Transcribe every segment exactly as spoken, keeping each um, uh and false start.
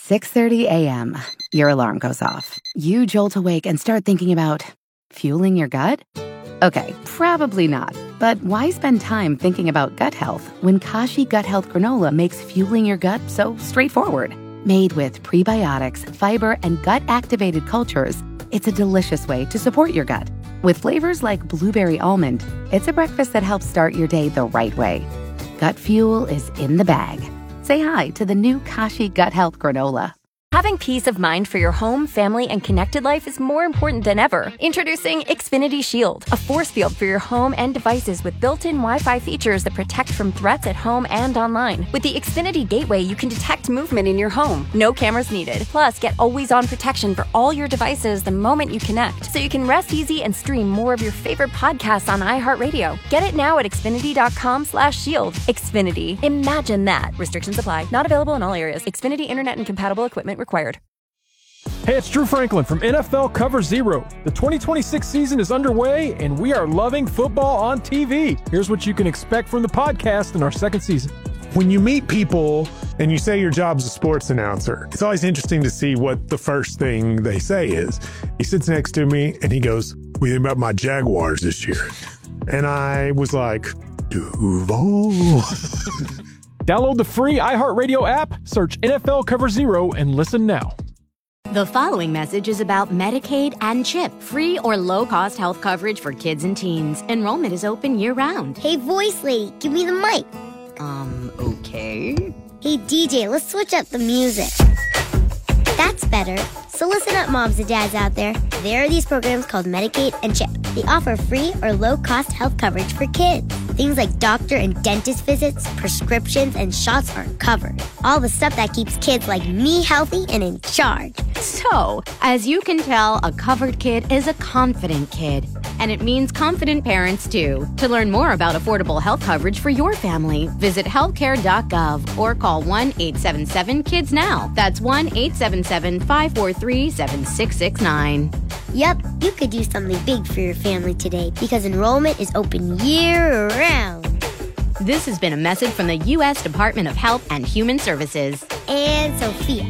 six thirty a.m., your alarm goes off. You jolt awake and start thinking about fueling your gut? Okay, probably not. But why spend time thinking about gut health when Kashi Gut Health Granola makes fueling your gut so straightforward? Made with prebiotics, fiber, and gut-activated cultures, it's a delicious way to support your gut. With flavors like blueberry almond, it's a breakfast that helps start your day the right way. Gut fuel is in the bag. Say hi to the new Kashi Gut Health Granola. Having peace of mind for your home, family, and connected life is more important than ever. Introducing Xfinity Shield, a force field for your home and devices with built-in Wi-Fi features that protect from threats at home and online. With the Xfinity Gateway, you can detect movement in your home. No cameras needed. Plus, get always-on protection for all your devices the moment you connect, so you can rest easy and stream more of your favorite podcasts on iHeartRadio. Get it now at Xfinity.com slash shield. Xfinity. Imagine that. Restrictions apply. Not available in all areas. Xfinity Internet and compatible equipment required. Hey, it's Drew Franklin from N F L Cover Zero. The twenty twenty-six season is underway, and we are loving football on T V. Here's what you can expect from the podcast in our second season. When you meet people and you say your job's a sports announcer, it's always interesting to see what the first thing they say is. He sits next to me, and he goes, "What do you think about my Jaguars this year?" And I was like, Duval. Download the free iHeartRadio app, search N F L Cover Zero, and listen now. The following message is about Medicaid and CHIP, free or low-cost health coverage for kids and teens. Enrollment is open year-round. Hey, voice lady, give me the mic. Um, okay. Hey, D J, let's switch up the music. That's better. So listen up, moms and dads out there. There are these programs called Medicaid and CHIP. They offer free or low-cost health coverage for kids. Things like doctor and dentist visits, prescriptions, and shots are covered. All the stuff that keeps kids like me healthy and in charge. So, as you can tell, a covered kid is a confident kid. And it means confident parents, too. To learn more about affordable health coverage for your family, visit healthcare dot gov or call one eight seven seven kids now. That's one eight seven seven, five four three, seven six six nine. Yep, you could do something big for your family today because enrollment is open year-round. This has been a message from the U S Department of Health and Human Services. And Sophia.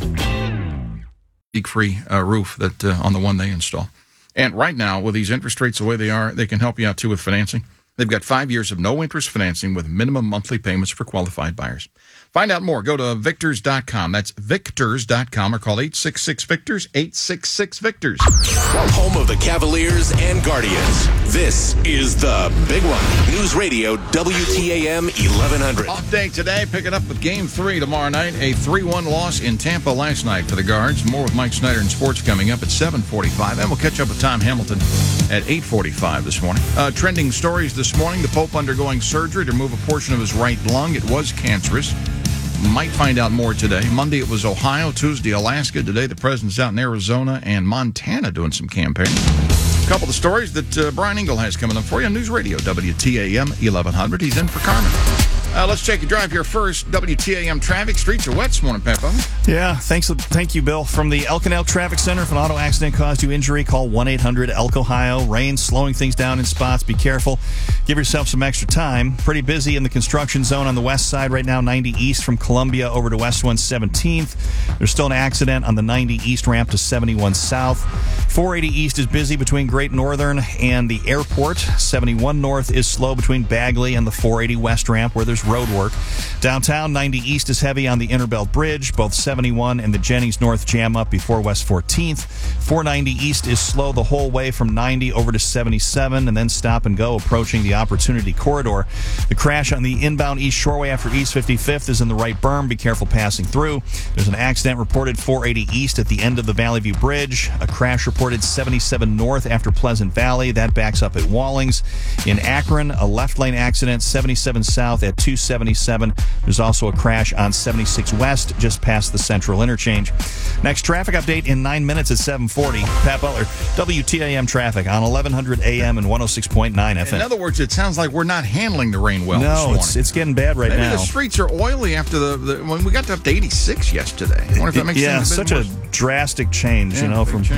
Leak-free uh, roof that uh, on the one they install. And right now, with these interest rates the way they are, they can help you out, too, with financing. They've got five years of no-interest financing with minimum monthly payments for qualified buyers. Find out more. Go to victors dot com. That's victors dot com or call eight six six victors, eight six six victors. Home of the Cavaliers and Guardians. This is the big one. News Radio W T A M eleven hundred. Off day today, picking up with Game three tomorrow night. A three one loss in Tampa last night for the Guards. More with Mike Snyder in sports coming up at seven forty-five. And we'll catch up with Tom Hamilton at eight forty-five this morning. Uh, trending stories this morning. The Pope undergoing surgery to remove a portion of his right lung. It was cancerous. Might find out more today. Monday it was Ohio, Tuesday Alaska. Today the president's out in Arizona and Montana doing some campaigning. A couple of the stories that uh, Brian Engel has coming up for you on News Radio W T A M eleven hundred. He's in for Carmen. Uh, let's take a drive here first. W T A M traffic. Streets are wet this morning, Peppo. Yeah, thanks. Thank you, Bill. From the El Canal Traffic Center, if an auto accident caused you injury, call one eight hundred E L C Ohio. Rain slowing things down in spots. Be careful. Give yourself some extra time. Pretty busy in the construction zone on the west side right now, ninety east from Columbia over to West one seventeenth. There's still an accident on the ninety east ramp to seventy-one south. four eighty east is busy between Great Northern and the airport. seventy-one north is slow between Bagley and the four eighty west ramp where there's road work. Downtown, ninety east is heavy on the Interbelt Bridge. Both seventy-one and the Jennings North jam up before West fourteenth. four ninety east is slow the whole way from ninety over to seventy-seven and then stop and go approaching the Opportunity Corridor. The crash on the inbound East Shoreway after East fifty-fifth is in the right berm. Be careful passing through. There's an accident reported four eighty east at the end of the Valley View Bridge. A crash reported seventy-seven north after Pleasant Valley. That backs up at Wallings. In Akron, a left lane accident, seventy-seven south at two seventy-seven. There's also a crash on seventy-six west just past the Central Interchange. Next traffic update in nine minutes at seven forty. Pat Butler, W T A M traffic on eleven hundred A M and one oh six point nine F M. In other words, it sounds like we're not handling the rain well this No, morning. it's it's getting bad right Maybe now. the streets are oily after the, the when we got up to eighty-six yesterday. I wonder if that makes yeah, sense. such a drastic change, Yeah, you know, big from change. a beautiful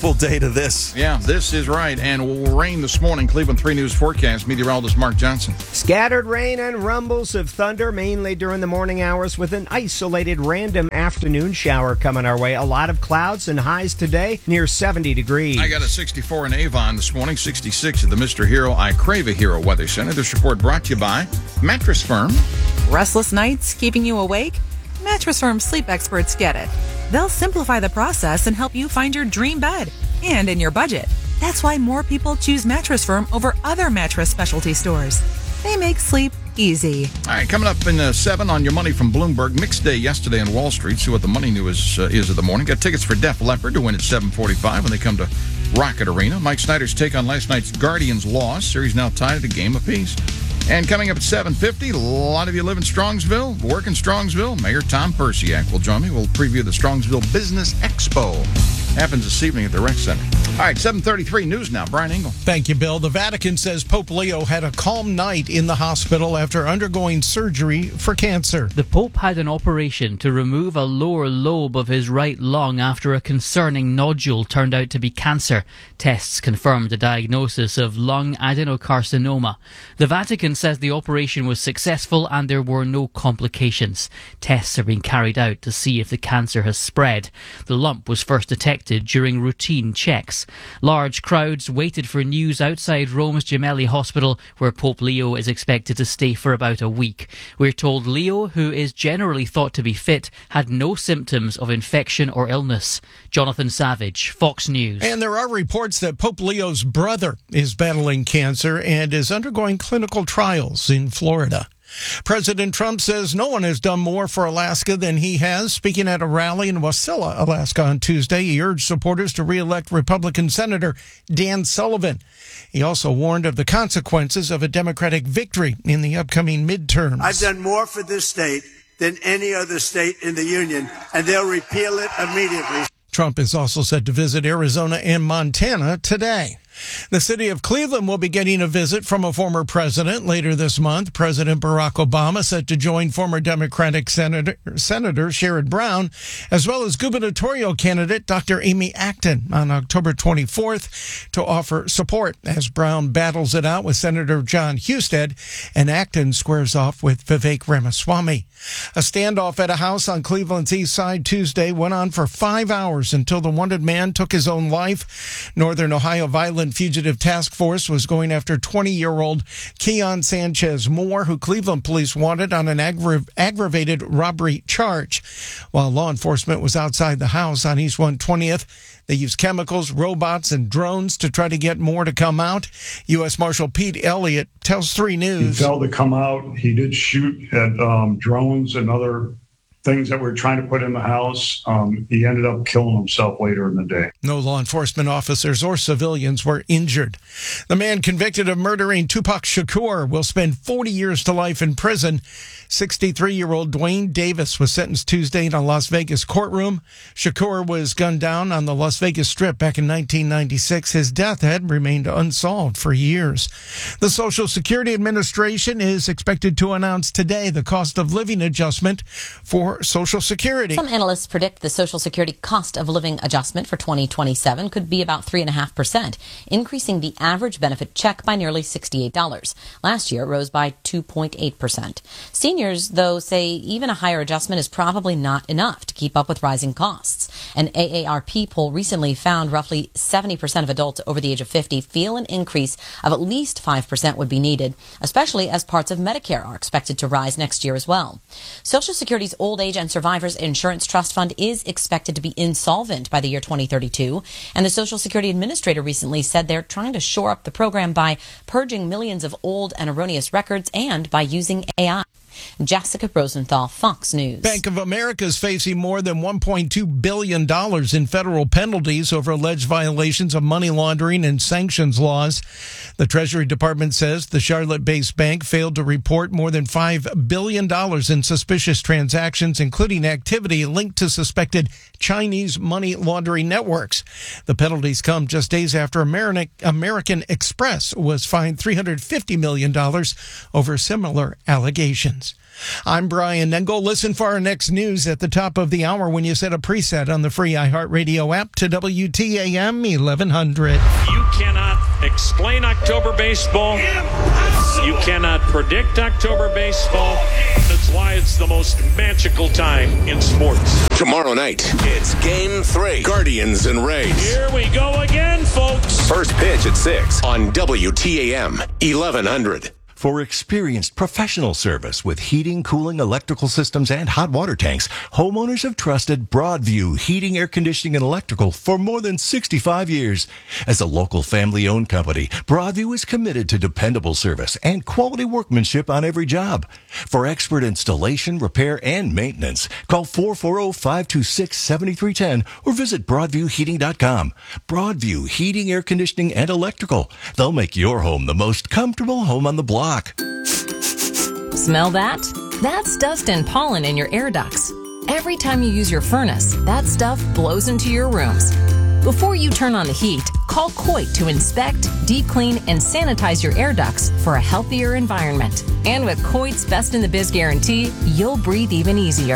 beautiful day to this. Yeah, this is right. And will rain this morning. Cleveland three News forecast. Meteorologist Mark Johnson. Scattered rain and rumbles of thunder, mainly during the morning hours, with an isolated random afternoon shower coming our way. A lot of clouds and highs today near seventy degrees. I got a sixty-four in Avon this morning, sixty-six at the Mister Hero I Crave a Hero Weather Center. This report brought to you by Mattress Firm. Restless nights keeping you awake? Mattress Firm sleep experts get it. They'll simplify the process and help you find your dream bed, and in your budget. That's why more people choose Mattress Firm over other mattress specialty stores. They make sleep easy. All right, coming up in uh, seven on your money from Bloomberg. Mixed day yesterday on Wall Street. See what the money news uh, is of the morning. Got tickets for Def Leppard to win at seven forty-five when they come to Rocket Arena. Mike Snyder's take on last night's Guardians loss. Series now tied at a game apiece. And coming up at seven fifty, a lot of you live in Strongsville, work in Strongsville. Mayor Tom Persiak will join me. We'll preview the Strongsville Business Expo. Happens this evening at the Rec Center. All right, seven thirty-three news now. Brian Engel. Thank you, Bill. The Vatican says Pope Leo had a calm night in the hospital after undergoing surgery for cancer. The Pope had an operation to remove a lower lobe of his right lung after a concerning nodule turned out to be cancer. Tests confirmed the diagnosis of lung adenocarcinoma. The Vatican says the operation was successful and there were no complications. Tests are being carried out to see if the cancer has spread. The lump was first detected during routine checks. Large crowds waited for news outside Rome's Gemelli Hospital, where Pope Leo is expected to stay for about a week. We're told Leo, who is generally thought to be fit, had no symptoms of infection or illness. Jonathan Savage, Fox News. And there are reports that Pope Leo's brother is battling cancer and is undergoing clinical trials in Florida. President Trump says no one has done more for Alaska than he has. Speaking at a rally in Wasilla, Alaska on Tuesday, he urged supporters to re-elect Republican Senator Dan Sullivan. He also warned of the consequences of a Democratic victory in the upcoming midterms. I've done more for this state than any other state in the union, and they'll repeal it immediately. Trump is also set to visit Arizona and Montana today. The city of Cleveland will be getting a visit from a former president later this month. President Barack Obama set to join former Democratic Senator, Senator Sherrod Brown, as well as gubernatorial candidate Doctor Amy Acton on October twenty-fourth to offer support as Brown battles it out with Senator John Husted and Acton squares off with Vivek Ramaswamy. A standoff at a house on Cleveland's east side Tuesday went on for five hours until the wanted man took his own life. Northern Ohio Violent Fugitive Task Force was going after twenty-year-old Keon Sanchez Moore, who Cleveland police wanted on an aggra- aggravated robbery charge. While law enforcement was outside the house on East one twentieth, they used chemicals, robots, and drones to try to get Moore to come out. U S Marshal Pete Elliott tells three News. He failed to come out. He did shoot at um, drones and other things that we're trying to put in the house. Um, he ended up killing himself later in the day. No law enforcement officers or civilians were injured. The man convicted of murdering Tupac Shakur will spend forty years to life in prison. sixty-three-year-old Dwayne Davis was sentenced Tuesday in a Las Vegas courtroom. Shakur was gunned down on the Las Vegas Strip back in nineteen ninety-six. His death had remained unsolved for years. The Social Security Administration is expected to announce today the cost of living adjustment for Social Security. Some analysts predict the Social Security cost of living adjustment for twenty twenty-seven could be about three point five percent, increasing the average benefit check by nearly sixty-eight dollars. Last year, it rose by two point eight percent. Seniors, though, say even a higher adjustment is probably not enough to keep up with rising costs. An A A R P poll recently found roughly seventy percent of adults over the age of fifty feel an increase of at least five percent would be needed, especially as parts of Medicare are expected to rise next year as well. Social Security's Old Age and Survivors Insurance Trust Fund is expected to be insolvent by the year twenty thirty-two, and the Social Security Administrator recently said they're trying to shore up the program by purging millions of old and erroneous records and by using A I. Jessica Rosenthal, Fox News. Bank of America is facing more than one point two billion dollars in federal penalties over alleged violations of money laundering and sanctions laws. The Treasury Department says the Charlotte-based bank failed to report more than five billion dollars in suspicious transactions allegations, including activity linked to suspected Chinese money laundering networks. The penalties come just days after American Express was fined three hundred fifty million dollars over similar allegations. I'm Brian Nengel. Listen for our next news at the top of the hour when you set a preset on the free iHeartRadio app to W T A M eleven hundred. You cannot explain October baseball. You cannot predict October baseball. That's why it's the most magical time in sports. Tomorrow night, it's Game three. Guardians and Rays. Here we go again, folks. First pitch at six on W T A M eleven hundred. For experienced professional service with heating, cooling, electrical systems, and hot water tanks, homeowners have trusted Broadview Heating, Air Conditioning, and Electrical for more than sixty-five years. As a local family-owned company, Broadview is committed to dependable service and quality workmanship on every job. For expert installation, repair, and maintenance, call four four zero, five two six, seven three one zero or visit broadview heating dot com. Broadview Heating, Air Conditioning, and Electrical. They'll make your home the most comfortable home on the block. Smell that? That's dust and pollen in your air ducts. Every time you use your furnace, that stuff blows into your rooms. Before you turn on the heat, call Coit to inspect, deep clean, and sanitize your air ducts for a healthier environment. And with Coit's Best in the Biz guarantee, you'll breathe even easier.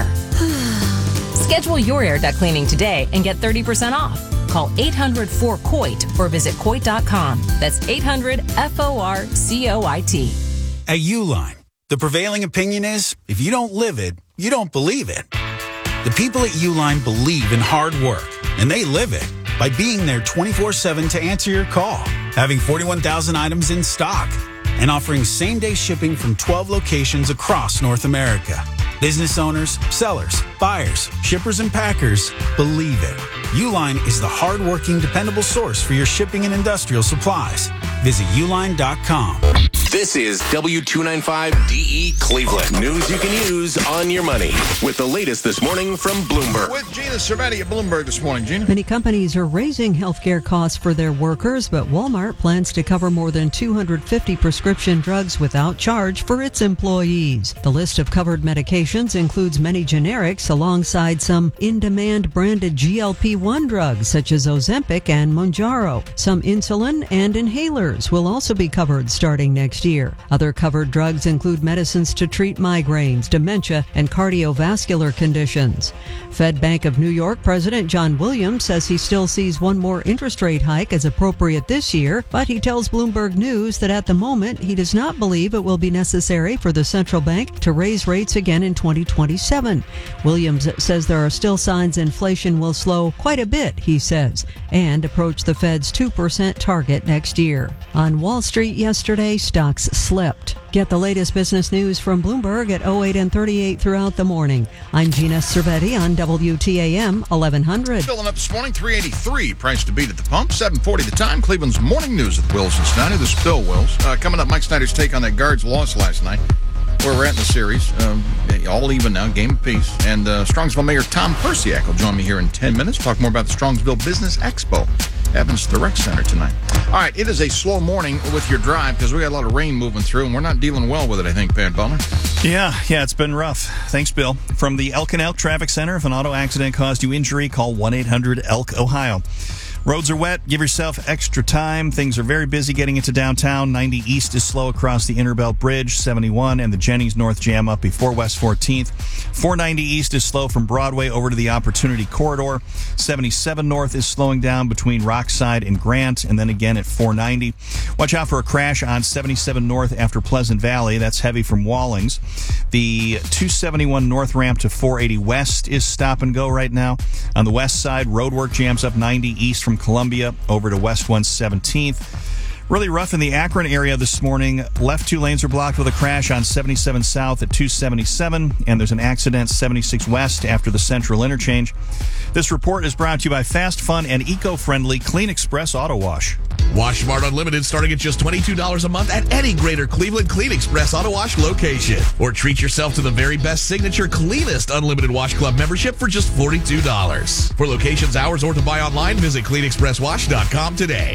Schedule your air duct cleaning today and get thirty percent off. Call eight hundred four C O I T or visit coit dot com. That's eight hundred F O R C O I T. At Uline, the prevailing opinion is, if you don't live it, you don't believe it. The people at Uline believe in hard work, and they live it by being there twenty-four seven to answer your call, having forty-one thousand items in stock, and offering same-day shipping from twelve locations across North America. Business owners, sellers, buyers, shippers, and packers believe it. Uline is the hard-working, dependable source for your shipping and industrial supplies. Visit uline dot com. This is W two ninety-five D E Cleveland. News you can use on your money. With the latest this morning from Bloomberg. With Gina Cervetti at Bloomberg this morning. Gina? Many companies are raising healthcare costs for their workers, but Walmart plans to cover more than two hundred fifty prescription drugs without charge for its employees. The list of covered medications includes many generics alongside some in-demand branded G L P one drugs such as Ozempic and Mounjaro. Some insulin and inhalers will also be covered starting next year. Other covered drugs include medicines to treat migraines, dementia, and cardiovascular conditions. Fed Bank of New York President John Williams says he still sees one more interest rate hike as appropriate this year, but he tells Bloomberg News that at the moment he does not believe it will be necessary for the central bank to raise rates again in twenty twenty-seven. Williams says there are still signs inflation will slow quite a bit, he says, and approach the Fed's two percent target next year. On Wall Street yesterday, stocks slipped. Get the latest business news from Bloomberg at oh eight and thirty-eight throughout the morning. I'm Gina Cervetti on W T A M eleven hundred. Filling up this morning, three eighty-three price to beat at the pump, seven forty the time. Cleveland's morning news with Wills and Snyder. This is Bill Wills. Uh, coming up, Mike Snyder's take on that Guards loss last night. Where we're at in the series, um, all even now, game apiece. And uh, Strongsville Mayor Tom Persiak will join me here in ten minutes. Talk more about the Strongsville Business Expo. Happens at the Rec Center tonight. All right, it is a slow morning with your drive because we got a lot of rain moving through, and we're not dealing well with it, I think, Pat Butler. Yeah, yeah, it's been rough. Thanks, Bill. From the Elk and Elk Traffic Center, if an auto accident caused you injury, call one eight hundred elk ohio. Roads are wet. Give yourself extra time. Things are very busy getting into downtown. ninety East is slow across the Interbelt Bridge. seventy-one and the Jennings North jam up before West fourteenth. four ninety East is slow from Broadway over to the Opportunity Corridor. seventy-seven North is slowing down between Rockside and Grant, and then again at four ninety. Watch out for a crash on seventy-seven North after Pleasant Valley. That's heavy from Wallings. The two seventy-one North ramp to four eighty West is stop and go right now. On the west side, roadwork jams up ninety East from Columbia over to West one seventeenth. Really rough in the Akron area this morning. Left two lanes are blocked with a crash on seventy-seven South at two seventy-seven, and there's an accident seventy-six West after the Central Interchange. This report is brought to you by fast, fun, and eco-friendly Clean Express Auto Wash. Wash Smart Unlimited starting at just twenty-two dollars a month at any Greater Cleveland Clean Express Auto Wash location. Or treat yourself to the very best signature cleanest Unlimited Wash Club membership for just forty-two dollars. For locations, hours, or to buy online, visit clean express wash dot com today.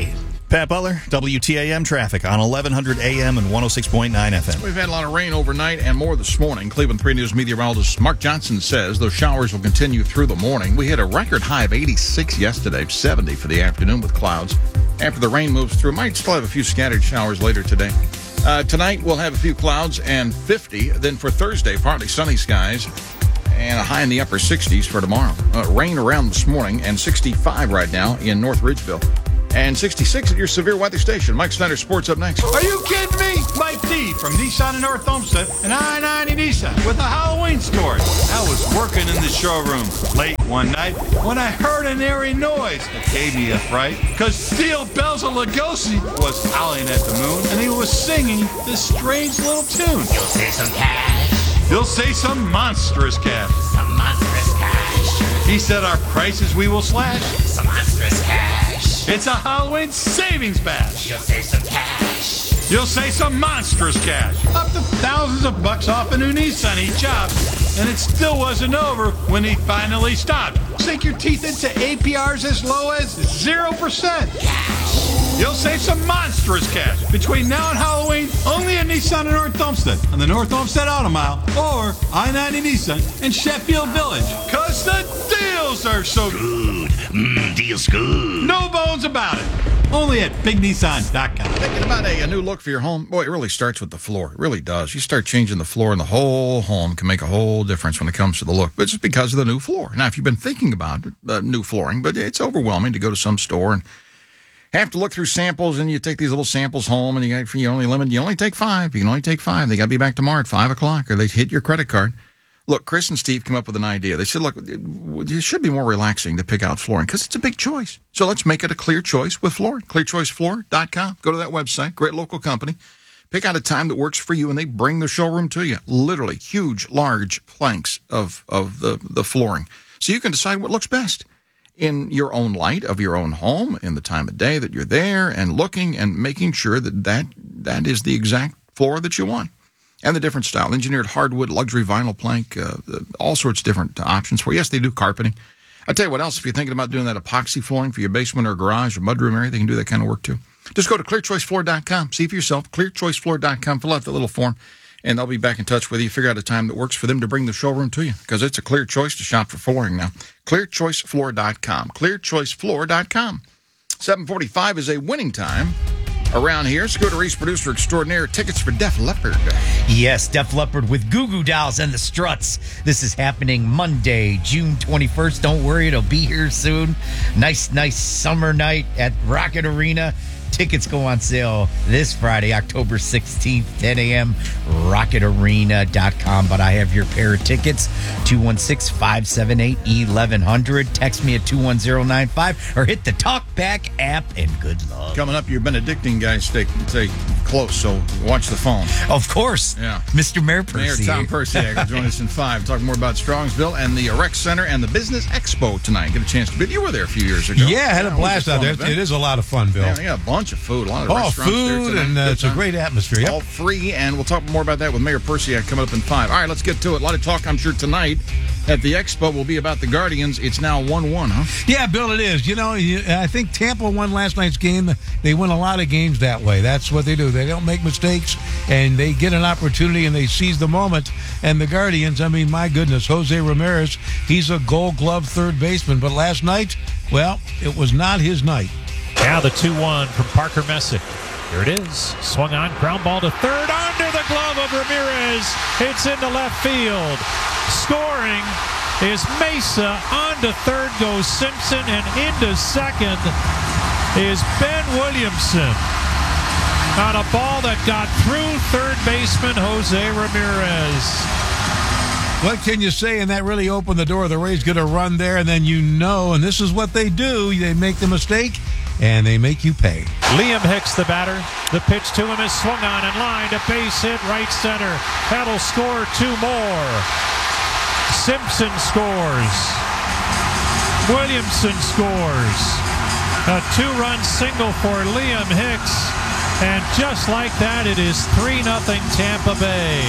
Pat Butler, W T A M traffic on eleven hundred A M and one oh six point nine F M. We've had a lot of rain overnight and more this morning. Cleveland three News meteorologist Mark Johnson says those showers will continue through the morning. We hit a record high of eighty-six yesterday, seventy for the afternoon with clouds. After the rain moves through, might still have a few scattered showers later today. Uh, tonight we'll have a few clouds and fifty. Then for Thursday, partly sunny skies and a high in the upper sixties for tomorrow. Uh, rain around this morning and sixty-five right now in North Ridgeville. And sixty-six at your severe weather station. Mike Snyder Sports up next. Are you kidding me? Mike D from Nissan in North Olmsted and I ninety Nissan with a Halloween story. I was working in the showroom late one night when I heard an eerie noise that gave me a fright because Steel Bells of Lugosi was howling at the moon and he was singing this strange little tune. You'll say some cash. You'll say some monstrous cash. Some monstrous cash. He said our prices we will slash. Some monstrous cash. It's a Halloween savings bash. You'll save some cash. You'll save some monstrous cash. Up to thousands of bucks off a new Nissan each job. And it still wasn't over when he finally stopped. Sink your teeth into A P Rs as low as zero percent. Cash. You'll save some monstrous cash between now and Halloween only at Nissan in North Olmsted on the North Olmsted Auto Mile or I ninety Nissan in Sheffield Village. Because the deals are so good. Mmm, deals good. No bones about it. Only at big nissan dot com. Thinking about a, a new look for your home? Boy, it really starts with the floor. It really does. You start changing the floor and the whole home can make a whole difference when it comes to the look. But it's just because of the new floor. Now, if you've been thinking about uh, new flooring, but it's overwhelming to go to some store and have to look through samples, and you take these little samples home, and you, got, you only limit, you only take five. You can only take five. They got to be back tomorrow at five o'clock, or they hit your credit card. Look, Chris and Steve came up with an idea. They said, look, it should be more relaxing to pick out flooring because it's a big choice. So let's make it a clear choice with flooring. clear choice floor dot com. Go to that website. Great local company. Pick out a time that works for you, and they bring the showroom to you. Literally huge, large planks of, of the, the flooring. So you can decide what looks best in your own light of your own home, in the time of day that you're there, and looking and making sure that that, that is the exact floor that you want. And the different style, engineered hardwood, luxury vinyl plank, uh, all sorts of different options for you. Yes, they do carpeting. I'll tell you what else, if you're thinking about doing that epoxy flooring for your basement or garage or mudroom area, they can do that kind of work too. Just go to clear choice floor dot com. See for yourself, clear choice floor dot com. Fill out the little form, and they'll be back in touch with you. Figure out a time that works for them to bring the showroom to you, because it's a clear choice to shop for flooring now. clear choice floor dot com. clear choice floor dot com. seven forty-five is a winning time around here. Scooter East, producer extraordinaire. Tickets for Def Leppard. Yes, Def Leppard with Goo Goo Dolls and the Struts. This is happening Monday, June twenty-first. Don't worry, it'll be here soon. Nice, nice summer night at Rocket Arena. Tickets go on sale this Friday, October sixteenth, ten a.m., rocket arena dot com. But I have your pair of tickets, two one six, five seven eight, eleven hundred. Text me at two one zero nine five or hit the TalkBack app, and good luck. Coming up, your Benedictine guys stay, stay close, so watch the phone. Of course. Yeah. Mister Mayor Percy. Mayor Tom Percy will join us in five. Talk more about Strongsville and the Rec Center and the Business Expo tonight. Get a chance to be. You were there a few years ago. Yeah, I had a yeah, blast out there. Event. It is a lot of fun, Bill. Yeah, they got a bunch of food, a lot of oh, restaurants food, there and uh, it's a great atmosphere. Yep. All free, and we'll talk more about that with Mayor Percy coming up in five. All right, let's get to it. A lot of talk, I'm sure, tonight at the Expo will be about the Guardians. It's now one one, huh? Yeah, Bill, it is. You know, I think Tampa won last night's game. They win a lot of games that way. That's what they do. They don't make mistakes, and they get an opportunity, and they seize the moment. And the Guardians, I mean, my goodness, Jose Ramirez, he's a Gold Glove third baseman. But last night, well, it was not his night. Now the two one from Parker Messick. Here it is. Swung on, ground ball to third, under the glove of Ramirez. It's into left field. Scoring is Mesa. On to third goes Simpson, and into second is Ben Williamson on a ball that got through third baseman Jose Ramirez. What can you say? And that really opened the door. The Rays get a run there, and then you know, and this is what they do. They make the mistake, and they make you pay. Liam Hicks, the batter. The pitch to him is swung on and lined. A base hit right center. That'll score two more. Simpson scores. Williamson scores. A two-run single for Liam Hicks. And just like that, it is three nothing Tampa Bay.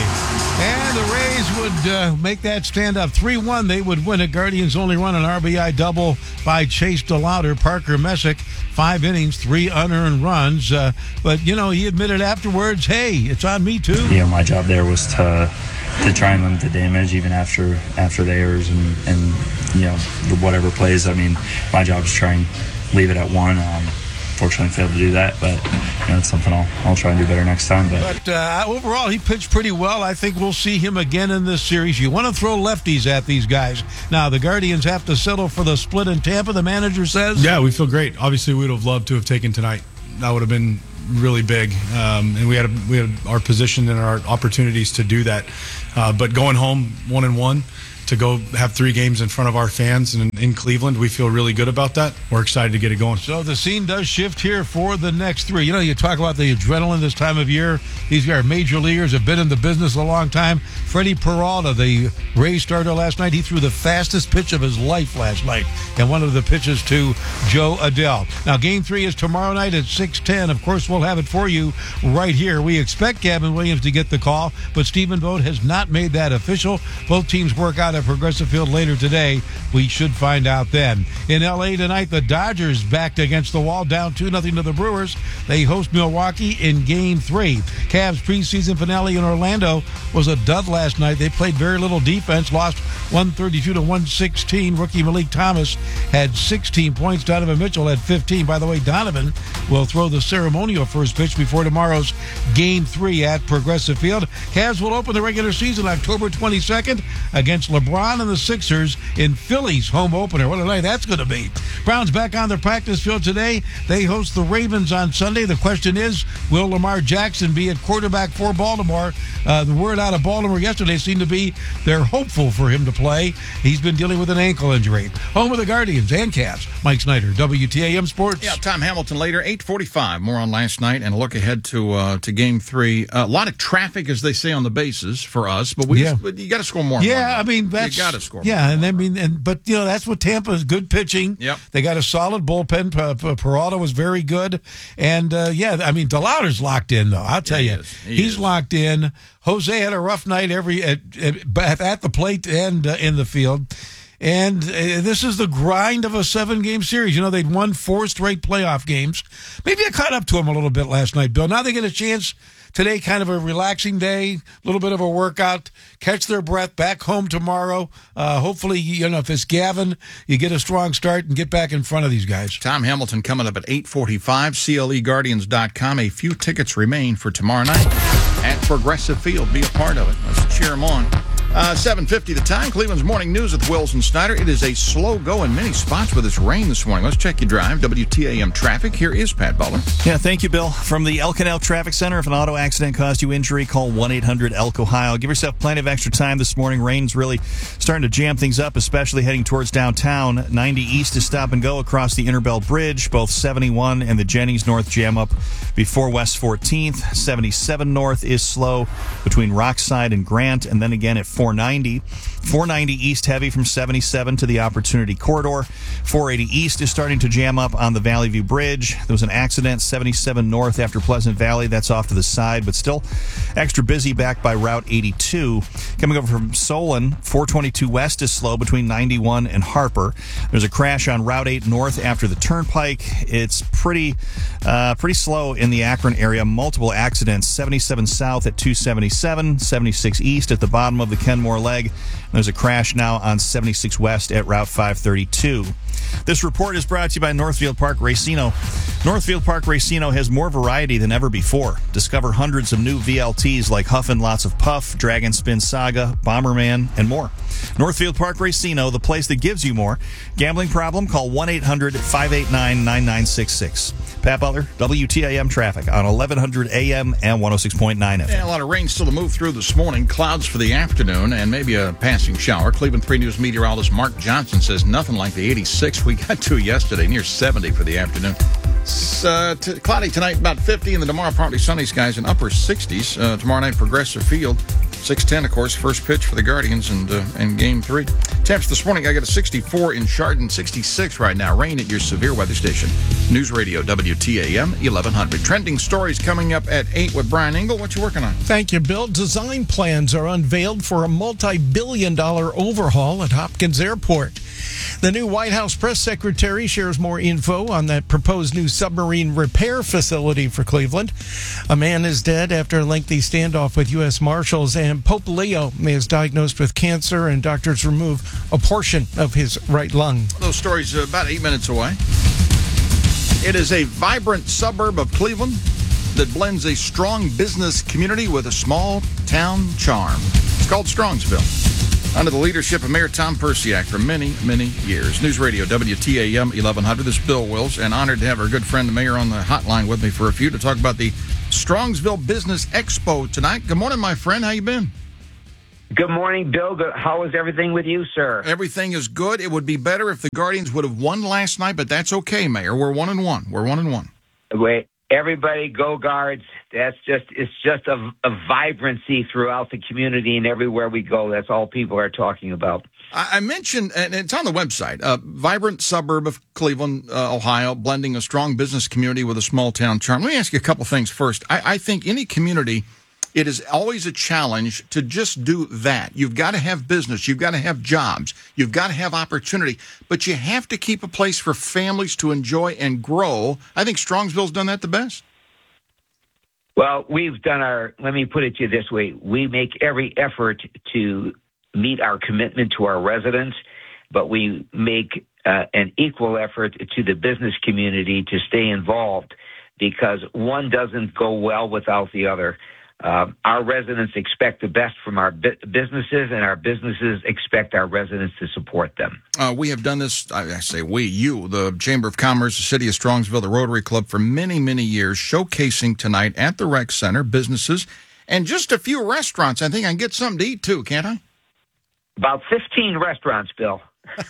And the Rays would uh, make that stand up three one. They would win it. Guardians only run an R B I double by Chase DeLauder. Parker Messick, five innings, three unearned runs. Uh, but, you know, he admitted afterwards, hey, it's on me too. You know, my job there was to to try and limit the damage even after after the errors and, and you know, whatever plays. I mean, my job is to try and leave it at one. Um, Fortunately, failed to do that, but you know, it's something I'll, I'll try and do better next time. But, but uh, overall, he pitched pretty well. I think we'll see him again in this series. You want to throw lefties at these guys. Now, the Guardians have to settle for the split in Tampa, the manager says. Yeah, we feel great. Obviously, we would have loved to have taken tonight. That would have been really big, um, and we had a, we had our position and our opportunities to do that. Uh, but going home one and one, to go have three games in front of our fans and in Cleveland, we feel really good about that. We're excited to get it going. So the scene does shift here for the next three. You know, you talk about the adrenaline this time of year. These are major leaguers, have been in the business a long time. Freddie Peralta, the Rays starter last night, he threw the fastest pitch of his life last night, and one of the pitches to Joe Adell. Now, game three is tomorrow night at six ten. Of course, we'll have it for you right here. We expect Gavin Williams to get the call, but Stephen Vogt has not made that official. Both teams work out at Progressive Field later today. We should find out then. In L A tonight, the Dodgers backed against the wall, down two nothing to the Brewers. They host Milwaukee in game three. Cavs preseason finale in Orlando was a dud last night. They played very little defense, lost one thirty-two to one sixteen. Rookie Malik Thomas had sixteen points. Donovan Mitchell had fifteen. By the way, Donovan will throw the ceremonial first pitch before tomorrow's game three at Progressive Field. Cavs will open the regular season October twenty-second against LeBron and the Sixers in Philly's home opener. What a night that's going to be. Browns back on the practice field today. They host the Ravens on Sunday. The question is, will Lamar Jackson be at quarterback for Baltimore? Uh, the word out of Baltimore yesterday seemed to be they're hopeful for him to play. He's been dealing with an ankle injury. Home of the Guardians and Cavs. Mike Snyder, W T A M Sports. Yeah, Tom Hamilton later, eight forty-five. More on last night and a look ahead to uh, to game three. Uh, a lot of traffic, as they say on the bases for us, but we Yeah. just, you got to score more. Yeah, I mean that's you got to score. Yeah, and I mean, and but you know that's what Tampa is, good pitching. Yep. They got a solid bullpen. P- P- Peralta was very good, and uh, yeah, I mean DeLauder's locked in though. I'll tell Yeah, he you, is. He he's is. locked in. Jose had a rough night every at at, at the plate and uh, in the field. And uh, this is the grind of a seven-game series. You know, they'd won four straight playoff games. Maybe I caught up to them a little bit last night, Bill. Now they get a chance today, kind of a relaxing day, a little bit of a workout, catch their breath, back home tomorrow. Uh, hopefully, you know, if it's Gavin, you get a strong start and get back in front of these guys. Tom Hamilton coming up at eight forty-five, C L E Guardians dot com. A few tickets remain for tomorrow night at Progressive Field. Be a part of it. Let's cheer them on. Uh, seven fifty the time. Cleveland's Morning News with Wilson Snyder. It is a slow go in many spots with this rain this morning. Let's check your drive. W T A M traffic. Here is Pat Butler. Yeah, thank you, Bill. From the El Canal Traffic Center, if an auto accident caused you injury, call one eight hundred E L C Ohio. Give yourself plenty of extra time this morning. Rain's really starting to jam things up, especially heading towards downtown. ninety East is stop and go across the Interbelt Bridge. Both seventy-one and the Jennings North jam up before West fourteenth. seventy-seven North is slow between Rockside and Grant, and then again at four ninety. four ninety East heavy from seventy-seven to the Opportunity Corridor. four eighty East is starting to jam up on the Valley View Bridge. There was an accident, seventy-seven North after Pleasant Valley. That's off to the side, but still extra busy back by Route eighty-two. Coming over from Solon, four twenty-two West is slow between ninety-one and Harper. There's a crash on Route eight North after the Turnpike. It's pretty, uh, pretty slow in the Akron area. Multiple accidents, seventy-seven South at two seventy-seven, seventy-six East at the bottom of the Kenmore leg. There's a crash now on seventy-six West at Route five thirty-two. This report is brought to you by Northfield Park Racino. Northfield Park Racino has more variety than ever before. Discover hundreds of new V L Ts like Huffin' Lots of Puff, Dragon Spin Saga, Bomberman, and more. Northfield Park Racino, the place that gives you more. Gambling problem? Call one eight hundred five eight nine nine nine six six. Pat Butler, W T A M traffic on eleven hundred A M and one oh six point nine F M. Yeah, a lot of rain still to move through this morning. Clouds for the afternoon and maybe a passing shower. Cleveland three News meteorologist Mark Johnson says nothing like the eighty-six we got to yesterday, near seventy for the afternoon. It's uh, t- cloudy tonight, about fifty, and the tomorrow partly sunny skies and upper sixties. Uh, tomorrow night, Progressive Field. six ten, of course, first pitch for the Guardians and uh, and game three. Temps this morning, I got a sixty-four in Chardon, sixty-six right now. Rain at your severe weather station. News Radio W T A M eleven hundred. Trending stories coming up at eight with Brian Engel. What you working on? Thank you, Bill. Design plans are unveiled for a multi-billion dollar overhaul at Hopkins Airport. The new White House press secretary shares more info on that proposed new submarine repair facility for Cleveland. A man is dead after a lengthy standoff with U S Marshals, and Pope Leo is diagnosed with cancer, and doctors remove a portion of his right lung. Those stories are about eight minutes away. It is a vibrant suburb of Cleveland that blends a strong business community with a small town charm. It's called Strongsville, under the leadership of Mayor Tom Persiak for many, many years. News Radio W T A M eleven hundred. This is Bill Wills, and honored to have our good friend, the mayor, on the hotline with me for a few to talk about the Strongsville Business Expo tonight. Good morning, my friend. How you been? Good morning, Bill. How is everything with you, sir? Everything is good. It would be better if the Guardians would have won last night, but that's okay, Mayor. We're one and one. We're one and one. Wait, everybody, go Guards. That's just, it's just a, a vibrancy throughout the community and everywhere we go. That's all people are talking about. I mentioned, and it's on the website, a vibrant suburb of Cleveland, uh, Ohio, blending a strong business community with a small town charm. Let me ask you a couple things first. I, I think any community, it is always a challenge to just do that. You've got to have business. You've got to have jobs. You've got to have opportunity. But you have to keep a place for families to enjoy and grow. I think Strongsville's done that the best. Well, we've done our, let me put it to you this way. We make every effort to meet our commitment to our residents, but we make uh, an equal effort to the business community to stay involved, because one doesn't go well without the other. Uh, our residents expect the best from our bu- businesses, and our businesses expect our residents to support them. Uh, we have done this, I, I say we, you, the Chamber of Commerce, the City of Strongsville, the Rotary Club, for many, many years, showcasing tonight at the Rec Center businesses and just a few restaurants. I think I can get something to eat, too, can't I? About fifteen restaurants, Bill.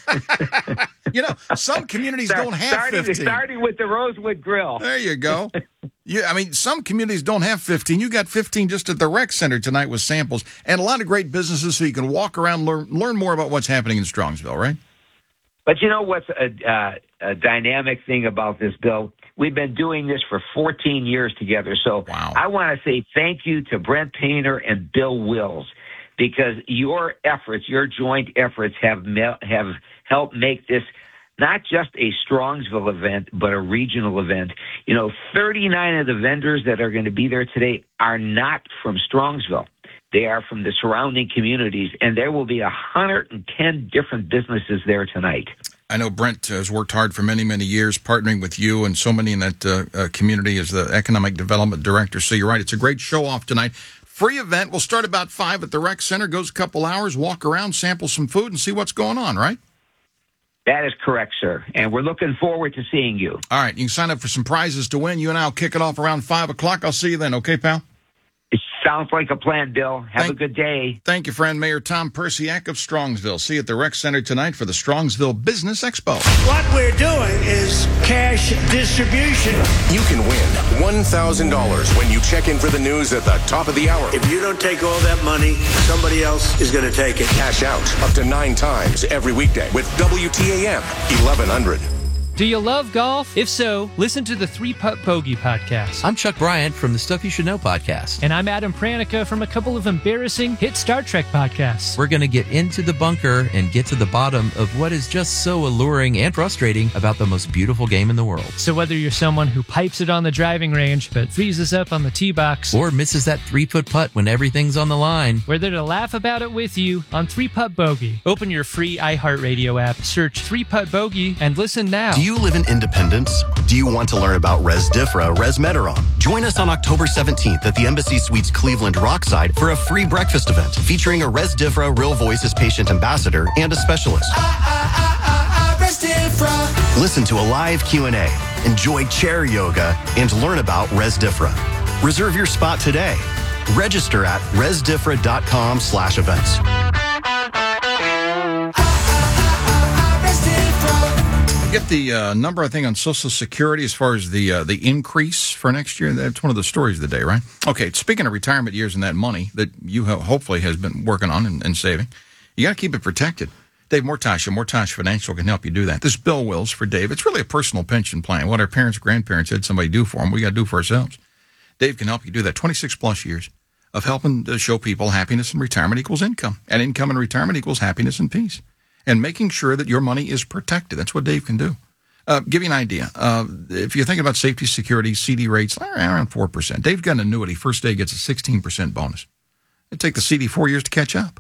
You know, some communities Start, don't have starting, fifteen. Starting with the Rosewood Grill. There you go. Yeah, I mean, some communities don't have fifteen. You got fifteen just at the Rec Center tonight with samples and a lot of great businesses, so you can walk around, learn, learn more about what's happening in Strongsville, right? But you know what's a, uh, a dynamic thing about this, Bill? We've been doing this for fourteen years together. So wow. I want to say thank you to Brent Painter and Bill Wills, because your efforts, your joint efforts have me- have helped make this not just a Strongsville event, but a regional event. You know, thirty-nine of the vendors that are going to be there today are not from Strongsville. They are from the surrounding communities, and there will be one hundred ten different businesses there tonight. I know Brent has worked hard for many, many years, partnering with you and so many in that uh, uh, community as the Economic Development Director. So you're right, it's a great show-off tonight. Free event. We'll start about five at the Rec Center, goes a couple hours, walk around, sample some food, and see what's going on, right? That is correct, sir. And we're looking forward to seeing you. All right. You can sign up for some prizes to win. You and I will kick it off around five o'clock. I'll see you then. Okay, pal? It sounds like a plan, Bill. Have thank, a good day. Thank you, friend. Mayor Tom Persiak of Strongsville. See you at the Rec Center tonight for the Strongsville Business Expo. What we're doing is cash distribution. You can win one thousand dollars when you check in for the news at the top of the hour. If you don't take all that money, somebody else is going to take it. Cash out up to nine times every weekday with W T A M eleven hundred. Do you love golf? If so, listen to the Three Putt Bogey podcast. I'm Chuck Bryant from the Stuff You Should Know podcast. And I'm Adam Pranica from a couple of embarrassing hit Star Trek podcasts. We're going to get into the bunker and get to the bottom of what is just so alluring and frustrating about the most beautiful game in the world. So whether you're someone who pipes it on the driving range but freezes up on the tee box, or misses that three-foot putt when everything's on the line, we're there to laugh about it with you on Three Putt Bogey. Open your free iHeartRadio app, search Three Putt Bogey, and listen now. Do you live in Independence? Do you want to learn about Resdifra Resmetirom? Join us on October seventeenth at the Embassy Suites Cleveland Rockside for a free breakfast event featuring a Resdifra Real Voices patient ambassador and a specialist. Ah, ah, ah, ah, Resdifra. Listen to a live Q and A, enjoy chair yoga, and learn about Resdifra. Reserve your spot today. Register at resdifra.com slash events. Get the uh, number, I think, on Social Security as far as the uh, the increase for next year. That's one of the stories of the day, right? Okay, speaking of retirement years and that money that you have hopefully has been working on and, and saving, you got to keep it protected. Dave Mortosh of Mortosh Financial can help you do that. This is Bill Wills for Dave. It's really a personal pension plan. What our parents, grandparents had somebody do for them, we got to do for ourselves. Dave can help you do that. twenty-six plus years of helping to show people happiness and retirement equals income. And income and retirement equals happiness and peace. And making sure that your money is protected. That's what Dave can do. Uh, give you an idea. Uh, if you're thinking about safety, security, C D rates, around four percent. Dave's got an annuity. First day gets a sixteen percent bonus. It'd take the C D four years to catch up.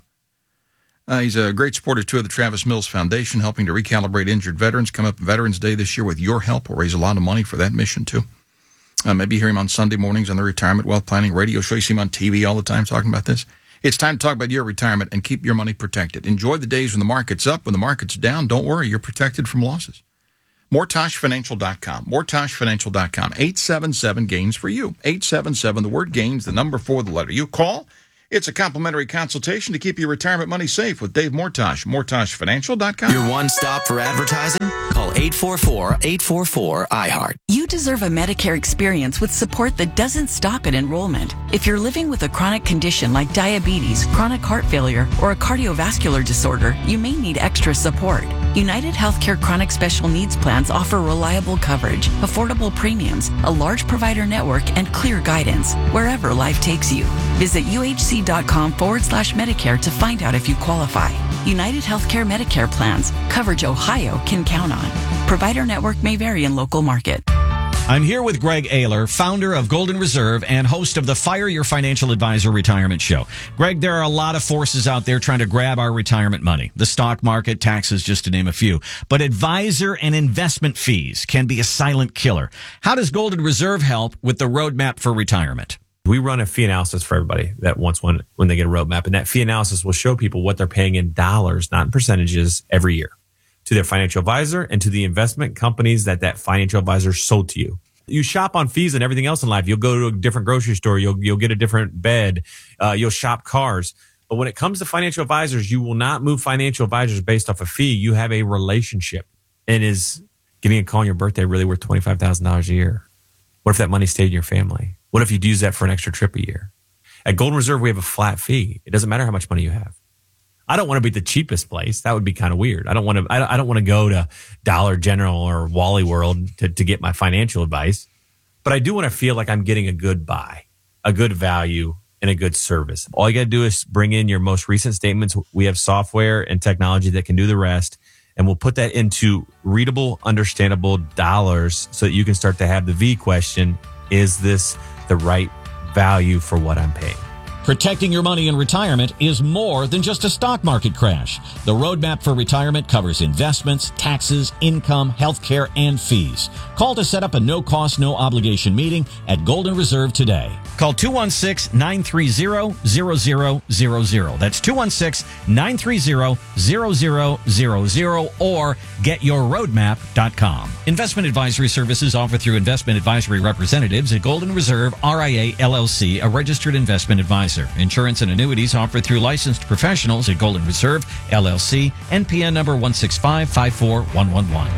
Uh, he's a great supporter, too, of the Travis Mills Foundation, helping to recalibrate injured veterans. Come up Veterans Day this year with your help. We'll raise a lot of money for that mission, too. Uh, maybe you hear him on Sunday mornings on the Retirement Wealth Planning radio show. You see him on T V all the time talking about this. It's time to talk about your retirement and keep your money protected. Enjoy the days when the market's up. When the market's down, don't worry. You're protected from losses. Mortosh Financial dot com. Mortosh Financial dot com. eight seven seven gains for you. eight seven seven, the word gains, the number for the letter. You call. It's a complimentary consultation to keep your retirement money safe with Dave Mortosh. Mortosh Financial dot com. Your one stop for advertising? Call eight four four, eight four four, I heart. You deserve a Medicare experience with support that doesn't stop at enrollment. If you're living with a chronic condition like diabetes, chronic heart failure, or a cardiovascular disorder, you may need extra support. United Healthcare Chronic Special Needs Plans offer reliable coverage, affordable premiums, a large provider network, and clear guidance wherever life takes you. Visit uhc.com forward slash Medicare to find out if you qualify. United Healthcare Medicare plans. Coverage Ohio can count on. Provider network may vary in local market. I'm here with Greg Ayler, founder of Golden Reserve and host of the Fire Your Financial Advisor Retirement Show. Greg, there are a lot of forces out there trying to grab our retirement money. The stock market, taxes, just to name a few. But advisor and investment fees can be a silent killer. How does Golden Reserve help with the roadmap for retirement? We run a fee analysis for everybody that wants one when they get a roadmap. And that fee analysis will show people what they're paying in dollars, not in percentages, every year to their financial advisor and to the investment companies that that financial advisor sold to you. You shop on fees and everything else in life. You'll go to a different grocery store. You'll you'll get a different bed. Uh, you'll shop cars. But when it comes to financial advisors, you will not move financial advisors based off a fee. You have a relationship. And is getting a call on your birthday really worth twenty-five thousand dollars a year? What if that money stayed in your family? What if you'd use that for an extra trip a year? At Golden Reserve, we have a flat fee. It doesn't matter how much money you have. I don't want to be the cheapest place. That would be kind of weird. I don't want to. I don't want to go to Dollar General or Wally World to, to get my financial advice. But I do want to feel like I'm getting a good buy, a good value, and a good service. All you got to do is bring in your most recent statements. We have software and technology that can do the rest, and we'll put that into readable, understandable dollars so that you can start to have the V question: is this the right value for what I'm paying? Protecting your money in retirement is more than just a stock market crash. The roadmap for retirement covers investments, taxes, income, healthcare, and fees. Call to set up a no-cost, no-obligation meeting at Golden Reserve today. Call two one six, nine three zero, zero zero zero zero. That's two one six, nine three zero, zero zero zero zero or get your roadmap dot com. Investment advisory services offered through investment advisory representatives at Golden Reserve R I A L L C, a registered investment advisor. Insurance and annuities offered through licensed professionals at Golden Reserve L L C, N P N number one six five, five four one one one.